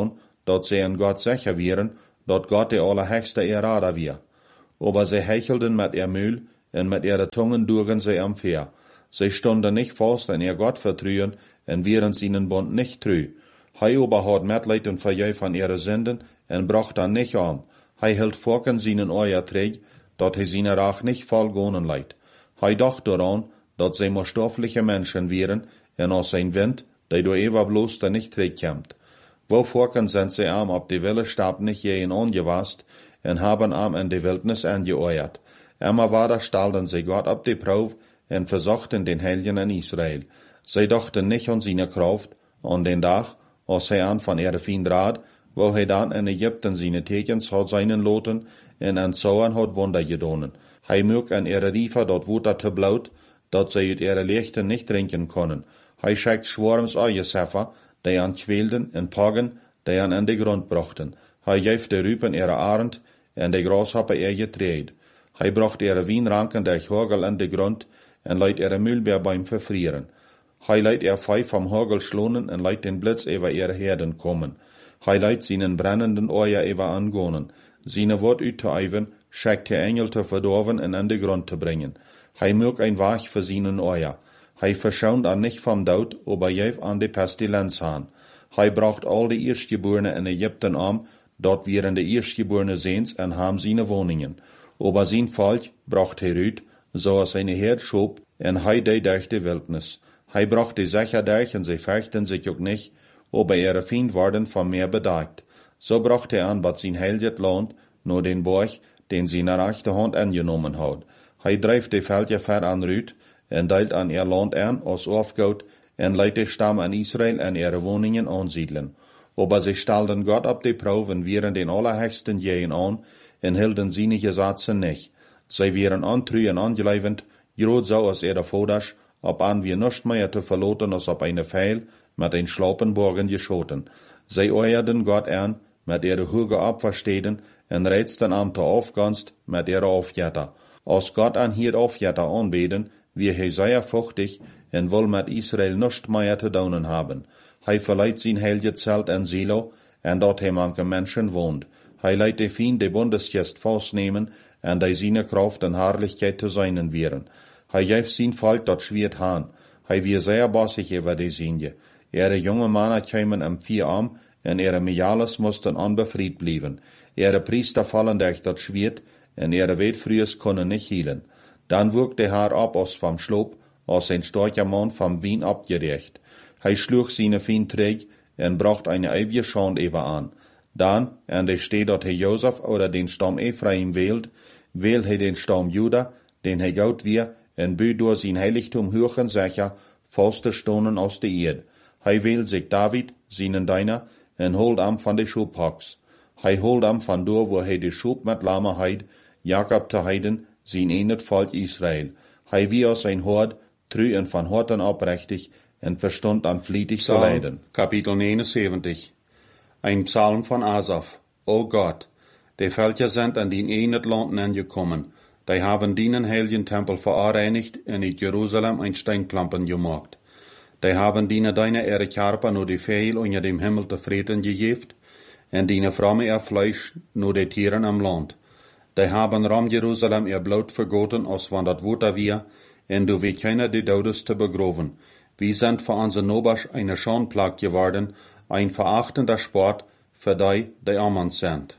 dat sie an Gott sicher wären, dat Gott der Allerhöchste ihr Rader wir. Aber sie hechelten mit ihr Mühl, und mit ihrer Zungen dugen sie am Fehr. Sie stunden nicht fast an ihr Gott vertrühen, und wären seinen Bund nicht treu. Hei aber hat Mitleid und Verjäuf an ihre Sünden, und bracht dann nicht an. Hei hielt Forken seinen Euer träg, dat he seine Rach nicht voll gonen leid. Hei dacht daran, dat sie mo stoffliche Menschen wären, und aus sein Wind, der du ewa bloß da nicht trägkämmt. Wo Forken sind sie am ab die Wille stab nicht jeden angewast, und haben am in die Wildnis angeeuert. Immer war da stalden sie Gott ab die Prof, und versuchten den Helgen in Israel. Sie dachten nicht an seine Kraft, an den Tag, als er an von ihrer Feind rat, wo er dann in Ägypten seine Tekens hat seinen Loten, und an Zoan hat Wunder gedonen. Hij mög an ihre Riefer dort Wutter te blaut, dat sie ut ihre Lichten nicht trinken können. Hij schickt Schwarms Eugeseffer, die an quälden und Pagen, die an in die Grund brachten. Hij geeft de Rüpen ihre Arend, und die Grashoppe ihr getreed. Hij bracht ihre Wienranken der Hagel in die Grund, und leidt ihre Mühlbeer beim Verfrieren. Hij leidt ihr Fei vom Hagel schlonen, und leidt den Blitz über ihre Herden kommen. Hij leidt seinen brennenden Euer über angonen. Seine Wort ut te eiven, schickt der Engel te verdorven und in die Grund te bringen. Hij mög ein Wach für seinen Euer. Hij verschaunt an nicht vom Daut, aber jev an die Pestilenz han. Hij bracht all die Erstgeborene in Ägypten am, dort wären die Erstgeborene Sehns und haben seine Wohnungen. Aber sein Volk bracht er ut, so als seine Herd schob, und hij de durch die Wildnis. Hij bracht die sicher durch, und sie fürchten sich auch nicht, aber ihre Feind worden von mehr bedagt. So bracht er an, was sein Helget Land, nur den Borg, den seine rechte Hand angenommen hat. Hij dreift die Völker ver an Rüt, und teilt an ihr Land an, als Aufgaut, und leidt die Stamm an Israel an ihre Wohnungen ansiedeln. Aber sie stellten Gott ab die Probe und wären den Allerhöchsten Jähen an, und hielten seine Gesetze nicht. Sie wären antrü und angelevend, grad so als ihre Voders, ob an wir nicht mehr zu verloten als ob eine Pfeil mit den Schlaupenborgen geschoten. Sie euerten Gott an, mit ihre Hüge abverstehen, und rätsten am te aufganst mit ihre Aufjetter. Als Gott an hier Aufjetter anbeten, wie he sehr fuchtig, und will mit Israel nicht mehr zu daunen haben. Hij verleiht sein Helge Zelt in Silo, und dort he manche Menschen wohnt. Hij leidt die Fien die Bundesgest festnehmen, und die seine Kraft und Herrlichkeit zu seinen wären. Hij geeft sein Volk dat schwert han. Hij wie sehr bossig über die Sinje. Ihre junge Männer kämen am vier am, und ihre Mijales mussten unbefried blieben. Ihre Priester fallen durch dat schwert, und ihre Weitfrühes können nicht hielen. Dann wuchs der Herr ab aus vom Schlob, als ein starker Mann vom Wien abgerecht. Hij schlug seine Feind träg, und bracht eine ewige Schand über an. Dann, und es steht, dat he Josef oder den Stamm Ephraim wählt, wählt he den Stamm Juda, den he gaut wir, und bü durch sein Heiligtum hören sicher, faste Stonen aus der Erde. Hij wählt sich David, seinen Deiner, und holt am von de Schubhacks. Hij holt am von dort, wo he de Schub mit Lahmerheit, Jakob te heiden, sein enet Volk Israel. Hij wie aus sein Hort, trü und von Horten abrechtig, und verstund an flietig zu leiden. Kapitel neunundsiebzig. Ein Psalm von Asaf. O Gott, die Völker sind an den enet Land angekommen. Die haben dienen heiligen Tempel verreinigt und in Jerusalem ein Steinklampen gemacht. Die haben dienen deine ihre Körper nur die Fehl unter dem Himmel zufrieden gegeben, und diene Fromme ihr Fleisch nur die Tieren am Land. Die haben Ram Jerusalem ihr Blut vergoten, als von dat Wutter wir, und du wie keiner die Todes zu begroven. Wir sind für unsere Nobasch eine Schandplag geworden, ein verachtender Sport für die, die Ammann sind.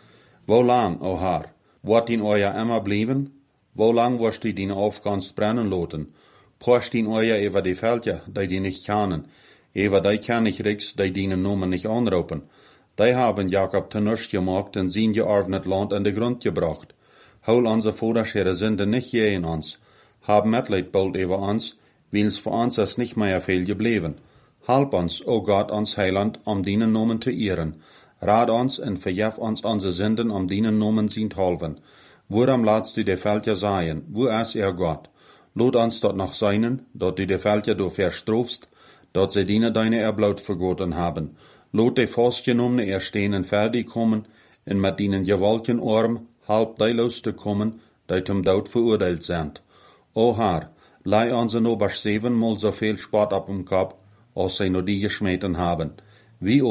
Wo lang, o Herr, wird in euer immer blieben? Wo lang wirst du deine Aufganst brennen loten? Post in euer über die Völker, die die nicht kennen, über die Königreichs, die deinen Namen nicht anrufen. Die haben Jakob tenösch gemacht und sein geordnet Land in den Grund gebracht. Hol unsere Voders ihre Sünde nicht je in uns. Hab Mitleid bald über uns, weil's für uns ist nicht mehr viel geblieben. Halb uns, o Gott, uns Heiland, um deinen Namen zu ehren. Rat uns und verjef uns unsere Sünden, um deinen Namen sind helfen. Worum ladst du die Völker sein? Wo ist ihr Gott? Lot uns dort noch seinen, dort du die Völker du verstrofst, dort sie diene deine Erblaut vergoten haben. Lot die Fastgenommene erstehen fertig kommen, und mit ihnen gewalken Arm halb deilos zu kommen, die zum Tod verurteilt sind. O Herr, leih uns no siebenmal so viel Spott ab dem Kopf, als sie nur die geschmeten haben. Wie aber,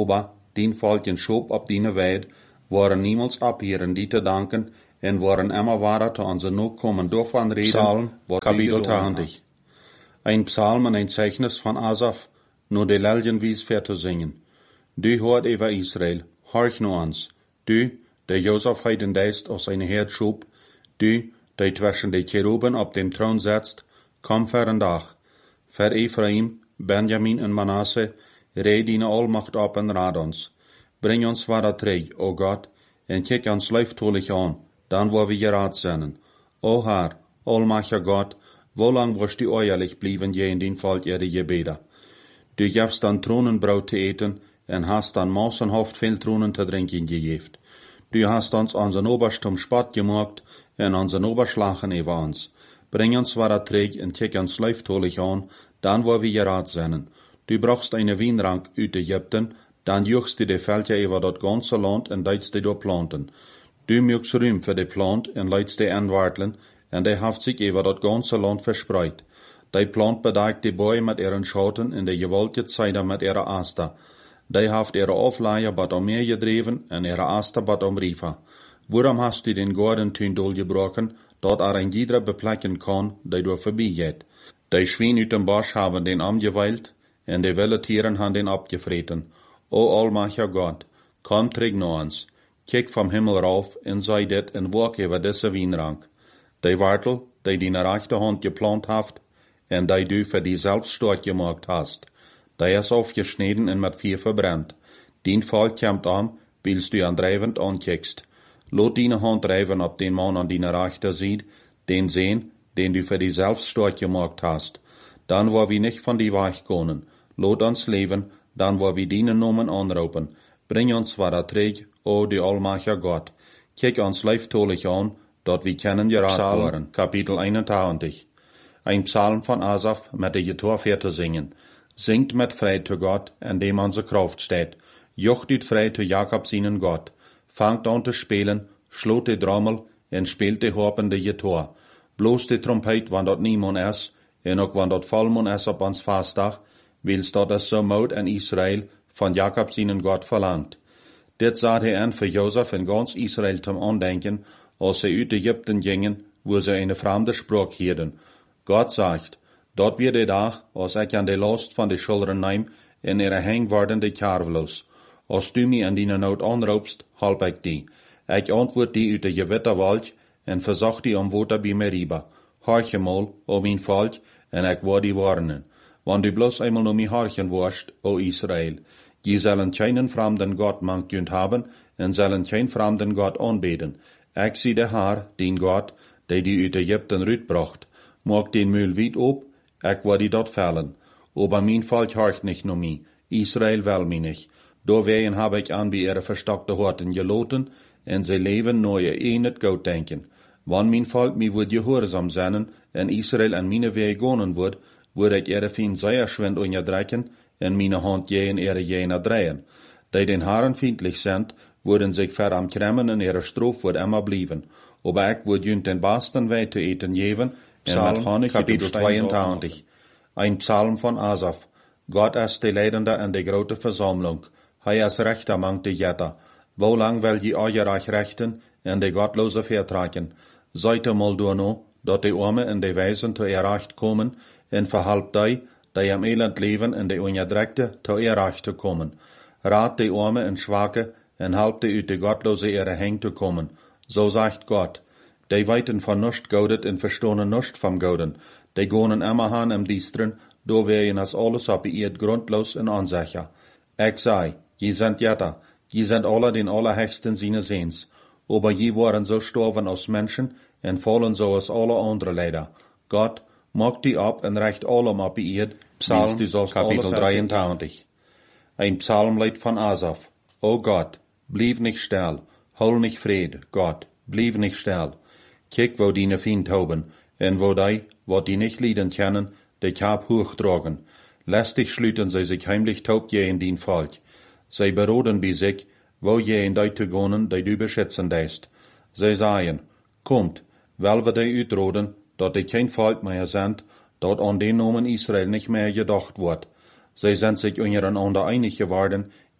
dien volk en schoop op die weid, waren niemals abheren die te danken, en waren immer wahrer te onze nog komen doorvan reden, Psalm, kapitel twintig. Ein Psalm en ein Zeichnis van Asaf, nur de Leljen wies ver te zingen. Du hoort over Israel, horch nu ans. Du, der Josef heiden deist aus seine Herd schob, du, der zwischen de Cheruben op dem Thron setzt, komm ver een dag. Ver Ephraim, Benjamin en Manasse, rei dine Allmacht op en raad ons. Bring ons waar terug, o God, en kijk ons lieftoelig aan, dan wo wir geraad zijn. O Herr, Allmacher Gott, wo lang wirst du euerlich blieben je in den Volk ihre Gebete? Du gavst dan Tronenbraut te eten, en hast dan Mausenhoft veel Tronen te drinken gegeft. Du hast ons unseren Oberstum Spott gemacht, en unseren Oberschlachen über uns. Bring uns waar terug, en kijk ons lieftoelig aan, dan wo wir geraad zijn. Du brauchst eine Wienrank uit Ägypten, dan juchst du de Felder über dat ganze Land en deitst du do planten. Du mögst Ruhm für de Plant en leidst de anwartelen, en de haft sich über dat ganze Land verspreit. De Plant bedeckt de Bäume mit ihren Schatten en de gewolke Zeider mit ihrer Aster. De haft ihre Aufleier bad om meer gedreven en ihre Aster bad om Riefer. Waarom hast du den Gartentuin dolgebrochen, dat er ein jeder beplekken kan, die door voorbij geht? De Schwein uit dem Bosch haben den amgeweilt, en de wilde Tieren han den abgevreten. O Allmacher Gott, komm terug naar ons. Kijk vom Himmel rauf en zei dit en walk over deze wienrank. De Wartel, die die naar rechterhand geplant haft, en die du für die selbst stark gemacht hast. Die is aufgeschneden en met vier verbrennt. Den Fall kommt an, willst du andreivend ankijkst. Lot die Hand drijven op den Mann an die rechter ziet, den sehen, den du für die selbst stark gemacht hast. Dan wo wir nicht von die Weich können. Lot uns leben, dan wo wir dienen Namen anroepen. Bring uns waar terug, o die Allmacher Gott. Kijk ons lieftolig aan, dat wir kennen geraad worden. Kapitel einentwintig. Ein Psalm von Asaf mit de Getorveer te zingen. Singt met Freude zu Gott, in dem onze Kraft steht. Jocht ut Freude zu Jakob seinen Gott. Fangt an te spelen, sloot de Trommel, en speelt de Harpen de Getor. Bloos de Trompet, wann dat niemand is, en ook wann dat volmond is op ons vastdag, wils dat es so moed in Israel von Jakob seinen Gott verlangt. Dit zat hij aan voor Jozef en ganz Israel zum Andenken, als sie uit Ägypten gingen, wo sie eine fremde Sprache hielden. Gott sagt, dat wird der Tag, als ich an de Last von de Schultern neem, en ihre heng worden de Karvelos. Als du mich an die Not anroepst, halp ik die. Ik antwoord die uit de gewitterwald, en verzag die om water bij Meriba. Harche mal, o mijn volk, en ik word die warnen. Want du bloß einmal nur mi harchen warst, o Israel. Die sollen keinen fremden Gott mankt haben, en sollen kein fremden Gott anbeten. Ik zie de Herr, den Gott, der die uit Ägypten rütbracht. Mag den Müll weit op, ik word die dort fallen. Aber mein Volk harcht nicht nur mi. Israel will mi nicht. Doorwegen habe ich an wie ihre verstockte Horten geloten, en sie leben neue enet Gott denken. Wann mein Volk mi wird gehorsam sein, en Israel an meine Wege gehen wird, würde ich ihre Feind sehr schwind unterdrücken, en meine Hand je in ihre Jener drehen. Die den Herren feindlich sind, würden sich ver am Kremmen en ihre Strof wird immer blieben. Aber ich würde jünt den besten Weg zu eten geben, Psalm, Kapitel zweiundzwanzig. Ein Psalm von Asaf. Gott ist die Leidende in der grote Versammlung. Hij is rechter mangt de Jetter. Wo lang will je euch rechten en de Gottlose vertragen? Seid mal door no, dat de Arme en de Weisen te errecht komen, en verhalp die, die am Elend leben en de Unterdrückte te errecht te komen. Raad de Arme en Schwache, en halp de uit de Gottlose ihre Heng te komen. So sagt Gott. Die weiten von nuscht goudet en verstonen nuscht vom Gouden. Die gonen immer han im Diestren, do werden as alles op ihr grundlos en onsicher. Ik sei, je sind Jetter, je sind alle den Allerhöchsten seines Sehens. Aber je waren so storven als Menschen, en fallen so als alle andere leider. Gott, mag die ab en recht allem ab ihr, Psalm, Kapitel dreiundzwanzig. Ein Psalmlied von Asaf. O Gott, blieb nicht still, hol nicht Fried, Gott, blieb nicht still. Kijk wo die ne Feind haben, en wo die, wat die nicht lieden können, de Kap hochtragen. Lästig schlüten sie sich heimlich taub je in den Volk. Sie beroden bei sich, wo je in die zu gehen, die du beschützen deist. Sie sagen, kommt, weil wir die utroden, dat die kein Volk mehr sind, dat an den Namen Israel nicht mehr gedacht wird. Sie sind sich untereinander einig geworden,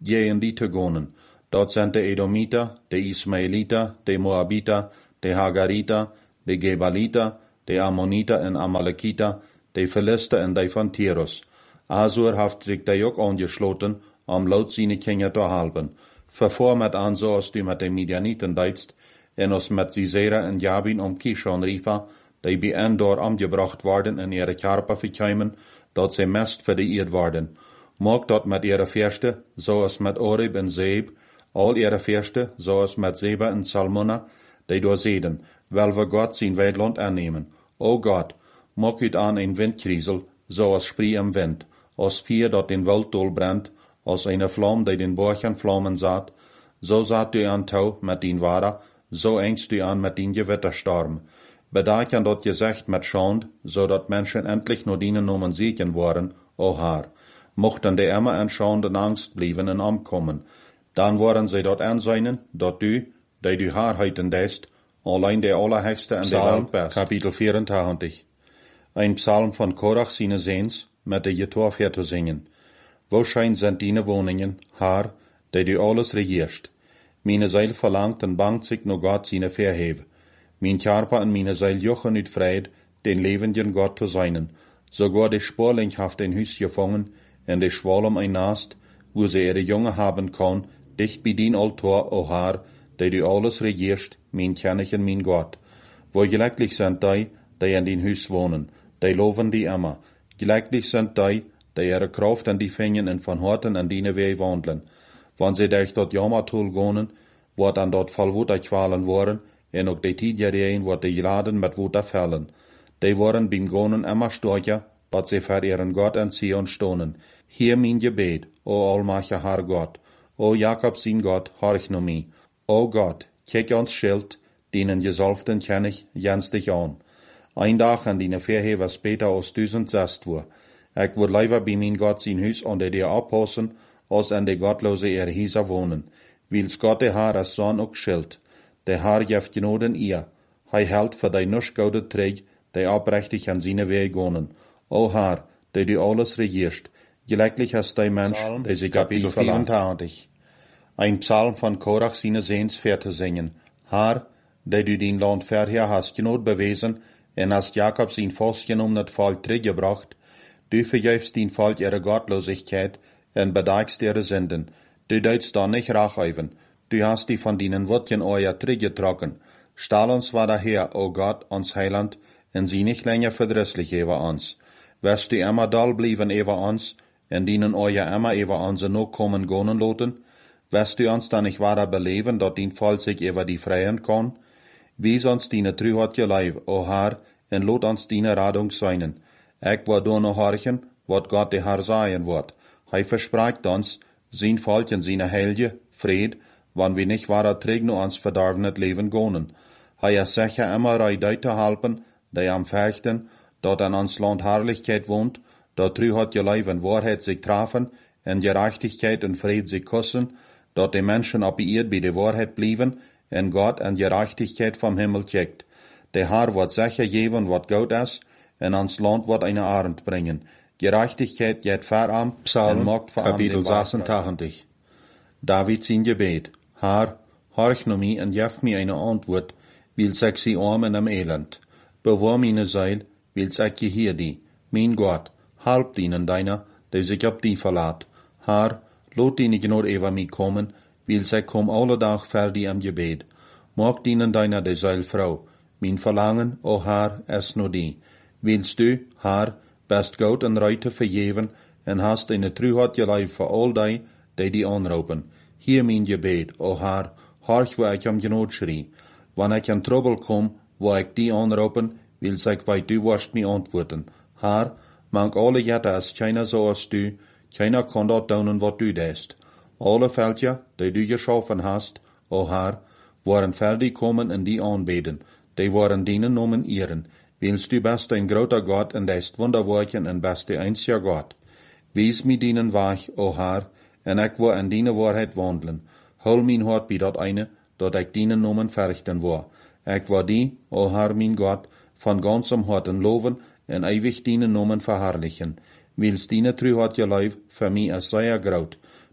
gehen die te gonen. Dort sind de Edomiter, de Ismaeliter, de Moabiter, de Hagariter, de Gebaliter, de Ammoniter en Amalekiter, de Philister en de van Tirus. Azur heeft zich de ook aangesloten, om laut seine Kinder te helpen. Vervoer met aan zoals du met de Midianiten deitst, en ons met Sisera en Jabin om Kishon riefa, die bij en door omgebracht worden en ihre karpen verkiemen, dat ze mest vereerd worden. Maak dat met ihre Fürste, zoals met Oreb en Zeeb, al ihre Fürste, zoals met Zeba en Salmona, die doorzeden, wel we God zijn weiland aannemen. O God, maak uit aan een windkriezel, zoals spree im wind, als vier dat den Wald dolbrennt, als eine vlam die den Borchen vlammen zat, so zat du aan touw met dien Wader, so engst du an met dien Gewitterstorm. Bedacht an dat gezegd met Schand, zodat mensen endlich nur dienen nomen zieken worden, o Haar. Mochten de immer en Schand en Angst blijven en omkommen, dan worden zij dat aanzijnen, dat du, die du Haar heiten deest, allein de Allerhechste en de Welt best. Kapitel vierentachtig. Ein Psalm von Korach seine Seens, met de Jetorfeer te zingen. Woschein sind dine Woningen, Haar, die du alles regierst. Meine Seil verlangt en bangt sich nur Gott seine Verheve. Mein Körper en meine Seil jochen uit Fried, den lebenden Gott zu seinen. Sogar de Sporling haft ein Hüs gefangen, en de Schwalm ein Nast, wo sie ihre Junge haben kann, dicht bei din Altar, o Haar, die du alles regierst, mein König en mein Gott. Wo glücklich sind die, die in din Hüs wohnen, die loven die immer. Glücklich sind die, die ihre Kraft an die Fingen en von Horten an dine Weh wandeln. Wann sie durch dort Jammertul gonen, wordt an dort voll Wutter qualen worden, en ook de Tidjereen wordt de geladen met Wutter fällen. Die worden beim Gonen immer stärker, bat sie für ihren Gott an Zion stonen. Hier mein Gebet, o allmächtiger Herr Gott, o Jakob sein Gott, horch no mi. O Gott, kijk ons Schild, denen Gesalften kenn ich, jens dich an. Ein Tag an dine Verhever später aus düsend zest wo. Ich would lieber bei mein Gott sein Hüs unter dir abpassen, als an de Gottlose ihr Hieser wohnen. Wils Gott de Haar als Sohn ook Schild. De Haar jeft genoden ihr. Hij hält für dei nusch goude Träg, die aufrichtig an seine Wege gonen. O Haar, die du alles regierst, glücklich hast dei Mensch, der sich ab dir verlangt. Ein Psalm von Korach seine Seens zu singen. Haar, die du din Land verher hast genot bewiesen, en hast Jakob sein vastgenommenet Volk teruggebracht, du vergeefst din Volk ihre Gottlosigkeit, en bedeigst ihre Sünden. Du deutst da nicht racheven. Du hast die von dinen Wurtjen euer teruggetrokken. Stahl uns war daher, o Gott, uns Heiland, en sie nicht länger verdrisslich über uns. Wirst du immer doll blieben über uns, en dienen euer immer über uns no kommen gonen loten? Wirst du uns dann nicht weiter beleben, dat din Volk sich über die freien kann? Wies uns dine Trühat je Leib, o Herr, en lot uns dine Radung seinen. Ich war do no horchen, wat Gott de Herr sagen wird. Hij verspricht uns, sein Volk in seine Helge, Fried, wann wir nicht weiter träg no uns verdarvenet Leben gonen. Hij is sicher immer rei deut te helpen, die am Fechten, dort an ons Land Herrlichkeit wohnt, dort Trühat je Leib en Wahrheit sich trafen, en Gerechtigkeit en Fried sich kussen, dort die Menschen ab ihr bei der Wahrheit blieben, en Gott en Gerechtigkeit vom Himmel checkt. Der Herr wird sicher geben, wat gut ist, en ans Land wird eine Arend bringen. Gerechtigkeit geht verarm, Psalm, macht Kapitel sechsundachtzig. David sein Gebet. Herr, horch no mi en jef mi eine Antwort, wils ich sie arm in am Elend. Bewahr meine Seil, wils ich hier die. Mein Gott, halb dienen deiner, der sich ab die verlat. Herr, lot die nicht nur über mich kommen, wils ich komm alle Tag fertig am Gebet. Mag dienen deiner der Seilfrau. Mein Verlangen, o Herr, es nur die. Willst du, Herr, best Gott en Reite vergeven, en hast eine Trühat geleid für all die, die die anroepen. Hier mein Gebet, o Herr, horch wo ich am Genot schrie. Wann ich an Trouble kom, wo ich die anroepen, wils ich weit du wirst mir antworten. Herr, mang alle Jette als keiner so als du, keiner kann dort daunen, wat du deest. Alle Völker, die du geschaffen hast, o Herr, waren fertig kommen en die aanbeten, die waren dienen nomen ihren. Willst du best ein groter Gott en deist Wunderwerken en best de einziger Gott. Wies mi dienen wach, o Herr, en ik wo an diene Wahrheit wandelen. Hol mein Hort bei dat eine, dat ik dienen nomen verrichten wo. Ik wo die, o Herr mein Gott, von ganzem Horten loven en ewig dienen nomen verherrlichen. Willst diene Trühat je Leib für mi as sehr groot.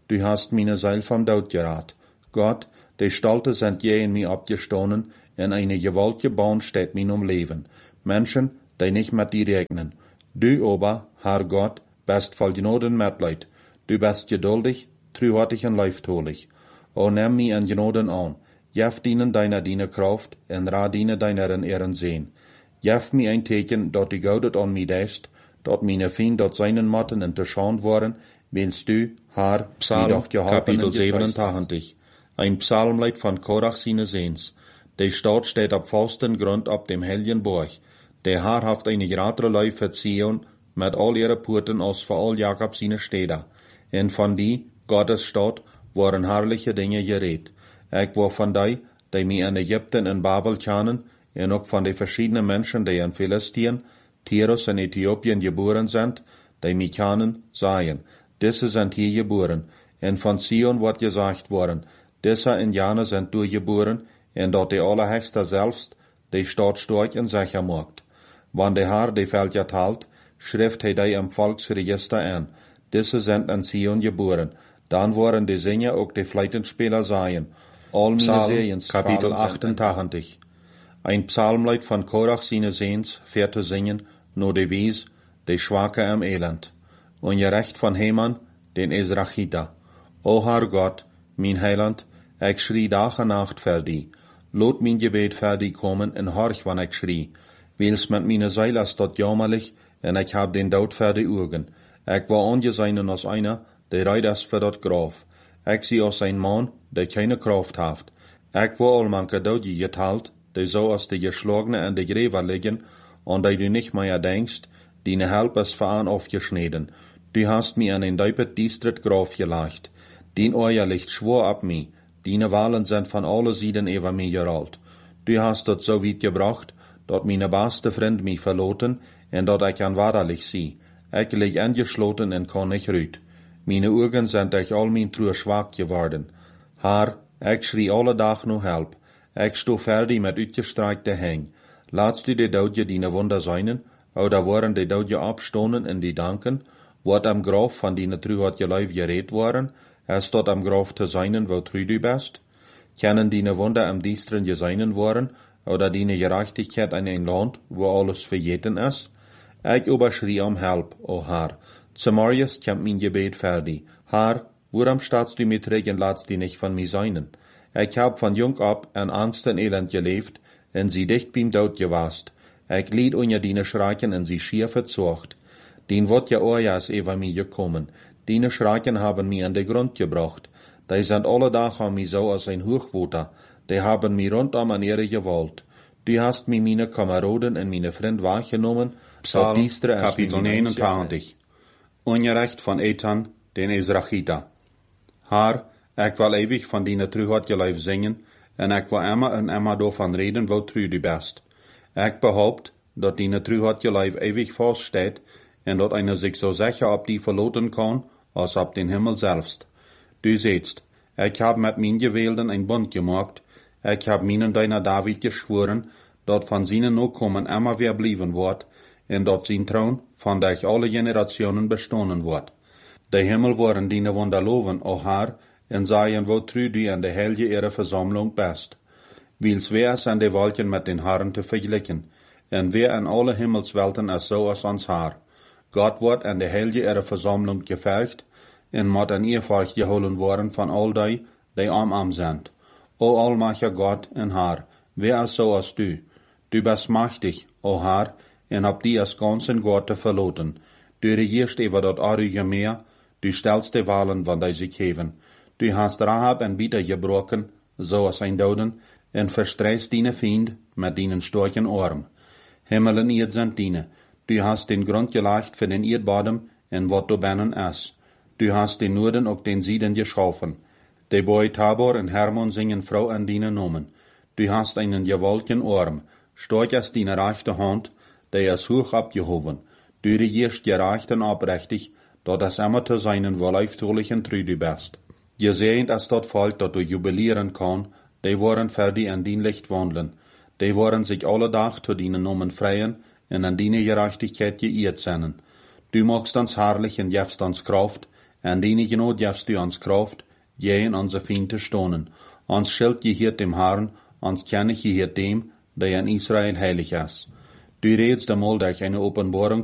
du hast meine Seil vom Tod gerat. Gott, die Stolte sind je in mir abgestoßen, in eine gewaltige Bahn steht mir um Leben. Menschen, die nicht mit dir regnen. Du aber, Herr Gott, bist voll Gnade und Mitleid. Du bist geduldig, treuhartig und leiftolig. O nimm mich in Gnade an. Jef dienen deiner Diener Kraft, en ra dienen deiner in Ehren sehen. Jef mir ein Teken, dat du gaudet an mi deist, dat meine Fiend dat seinen Matten in te schand waren, wennst du, Herr, Psalm, Kapitel siebenundachtzig. Ein Psalmlied von Korach seine Sehns. Die Stadt steht ab festen Grund ab dem hellen Burg. Der Herr haft eine gratere Leu für Zion, mit all ihre Porten aus für all Jakob seine Städte. En von die, Gottes Stadt, waren herrliche Dinge geredet. Ich war von die, die mir in Ägypten und Babel kennen, en auch von den verschiedenen Menschen, die in Philistien, Tyrus und Äthiopien geboren sind, die mich kennen, sagen, diese sind hier geboren. En von Zion wird gesagt worden, diese Indianer sind durchgeboren, en dort die Allerhöchste selbst die Stadt stark und sicher macht. Wann der Herr die Völker teilt, schrift er die im Volksregister an. Diese sind in Zion geboren. Dann waren die Sänger auch die Fleitenspieler sein. All meine Sehens, Kapitel achtundachtzig. Ein Psalmlied von Korach seine Sehens, fährt zu singen, nur die Wies, die Schwache am Elend. Und ihr Recht von Heman, den Ezrachita. O Herr Gott, mein Heiland, ich schrie Tag und Nacht für die. Lot mein Gebet für die kommen und horch, wann ich schrie. Wils mit meine Seele ist dort jammerlich, und ich hab den Tod für die Augen. Ich war angesehen als einer, der reit ist für dort Graf. Ich sie als ein Mann, der keine Kraft hat. Ich war all manche Tod geteilt, die so als die Geschlagene in die Gräber liegen, und die du nicht mehr denkst, die ne Help ist für an aufgeschnitten. Du hast mir an den Deipet Distrikt Graf gelegt. Din euer Licht schwor ab mir. Dine Wahlen sind von alle Seiten über mir gerollt. Du hast dort so weit gebracht, dort meine beste Freund mich verloten, en dort ich an wahrlich sie. Ich leg angeschloten en kann nicht rüt. Meine Augen sind durch all mein True schwach geworden. Herr, ich schrie alle Tag noch Help. Ich sto fertig mit uitgestreckte Häng. Laatst du die Daudje dine Wunder seinen, oder waren die Daudje abstonen in die Danken, wat am Graf von dine True hat geleif geredet waren, es dort am Graf zu seinen, wo trü du bist? Kennen dine Wunder am Diestren geseinen worden, oder dine Gerechtigkeit in ein Land, wo alles verjeten ist? Ich überschrie um Help, o Herr. Zumorgens kommt mein Gebet fertig. Herr, worum stehst du mit Regen, ladst die nicht von mir seinen? Ich hab von jung ab in Angst und Elend gelebt, en sie dicht beim Tod gewast. Ich lied unter dine Schrecken en sie schier verzocht. Den wird ja ojas über mir gekommen. Dine Schrecken haben mir an den Grund gebracht. Die sind alle Tag an mir so als ein Hochwuter. Die haben mir rundum an ihre gewollt. Du hast mir meine Kameraden und meine Freund wahrgenommen, Psalm, Kapitel neunundachtzig. Ungerecht von Ethan, den Ezrachita. Herr, ich will ewig von deiner Treuheit geleif singen, en ich will immer und immer davon reden, wo treu du bist. Ich behaupt, dat deine Treuheit geleif ewig feststeht, en dat einer sich so sicher ab die verloten kann, als ab den Himmel selbst. Du siehst, ich hab mit min Gewählten ein Bund gemacht, ich hab minen deiner David geschworen, dat von seinen Nachkommen immer wer blieben wird, en dat sein Thron von durch alle Generationen bestohlen wird. Der Himmel waren deine Wunder loben, o Herr, en sagen, wo trü du an der Helge ihrer Versammlung bist. Wils wer ist an die Wolken mit den Herren zu vergleichen, en wer an alle Himmelswelten ist so als ans Haar. Gott wird an der Helge ihrer Versammlung gefercht, en mod an ihr Volk geholen worden von all die, die am am sind. O allmächtiger Gott en Herr, wer ist so als du? Du bist mächtig, o Herr, en hab die als ganzen Gott verloten. Du regierst über dort arige Meer, du stellst die Wahlen, wann die sich heben. Du hast Rahab en Bieter gebrochen, so als ein Doden, en verstreist deine Fiend mit deinen starken Arm. Himmel en Erd sind deine. Du hast den Grund gelegt für den Erdbodem, en wat du bennen ist. Du hast den Norden und den Süden geschaffen. Die Boy Tabor und Hermon singen Frau an deinen Namen. Du hast einen gewaltigen Arm, stark ist deine rechte Hand, der ist hoch abgehoben. Du regierst gerecht und abrechtig, dort es immer zu seinen wohlleiftulichen treu du bist. Gesehnt ist dort Volk, dat du jubilieren kann, die wollen für die an dein Licht wandeln. Die wollen sich alle Tag zu deinen Namen freien und an deine Gerechtigkeit geirrt sein. Du magst uns herrlich und jefst uns Kraft, En die genot jafst du ons kraft, je en onze Fiende stonen. Ons schild je hier dem Herrn, ons kennig je hier dem, der in Israel heilig is. Du redst einmal durch eine Openbarung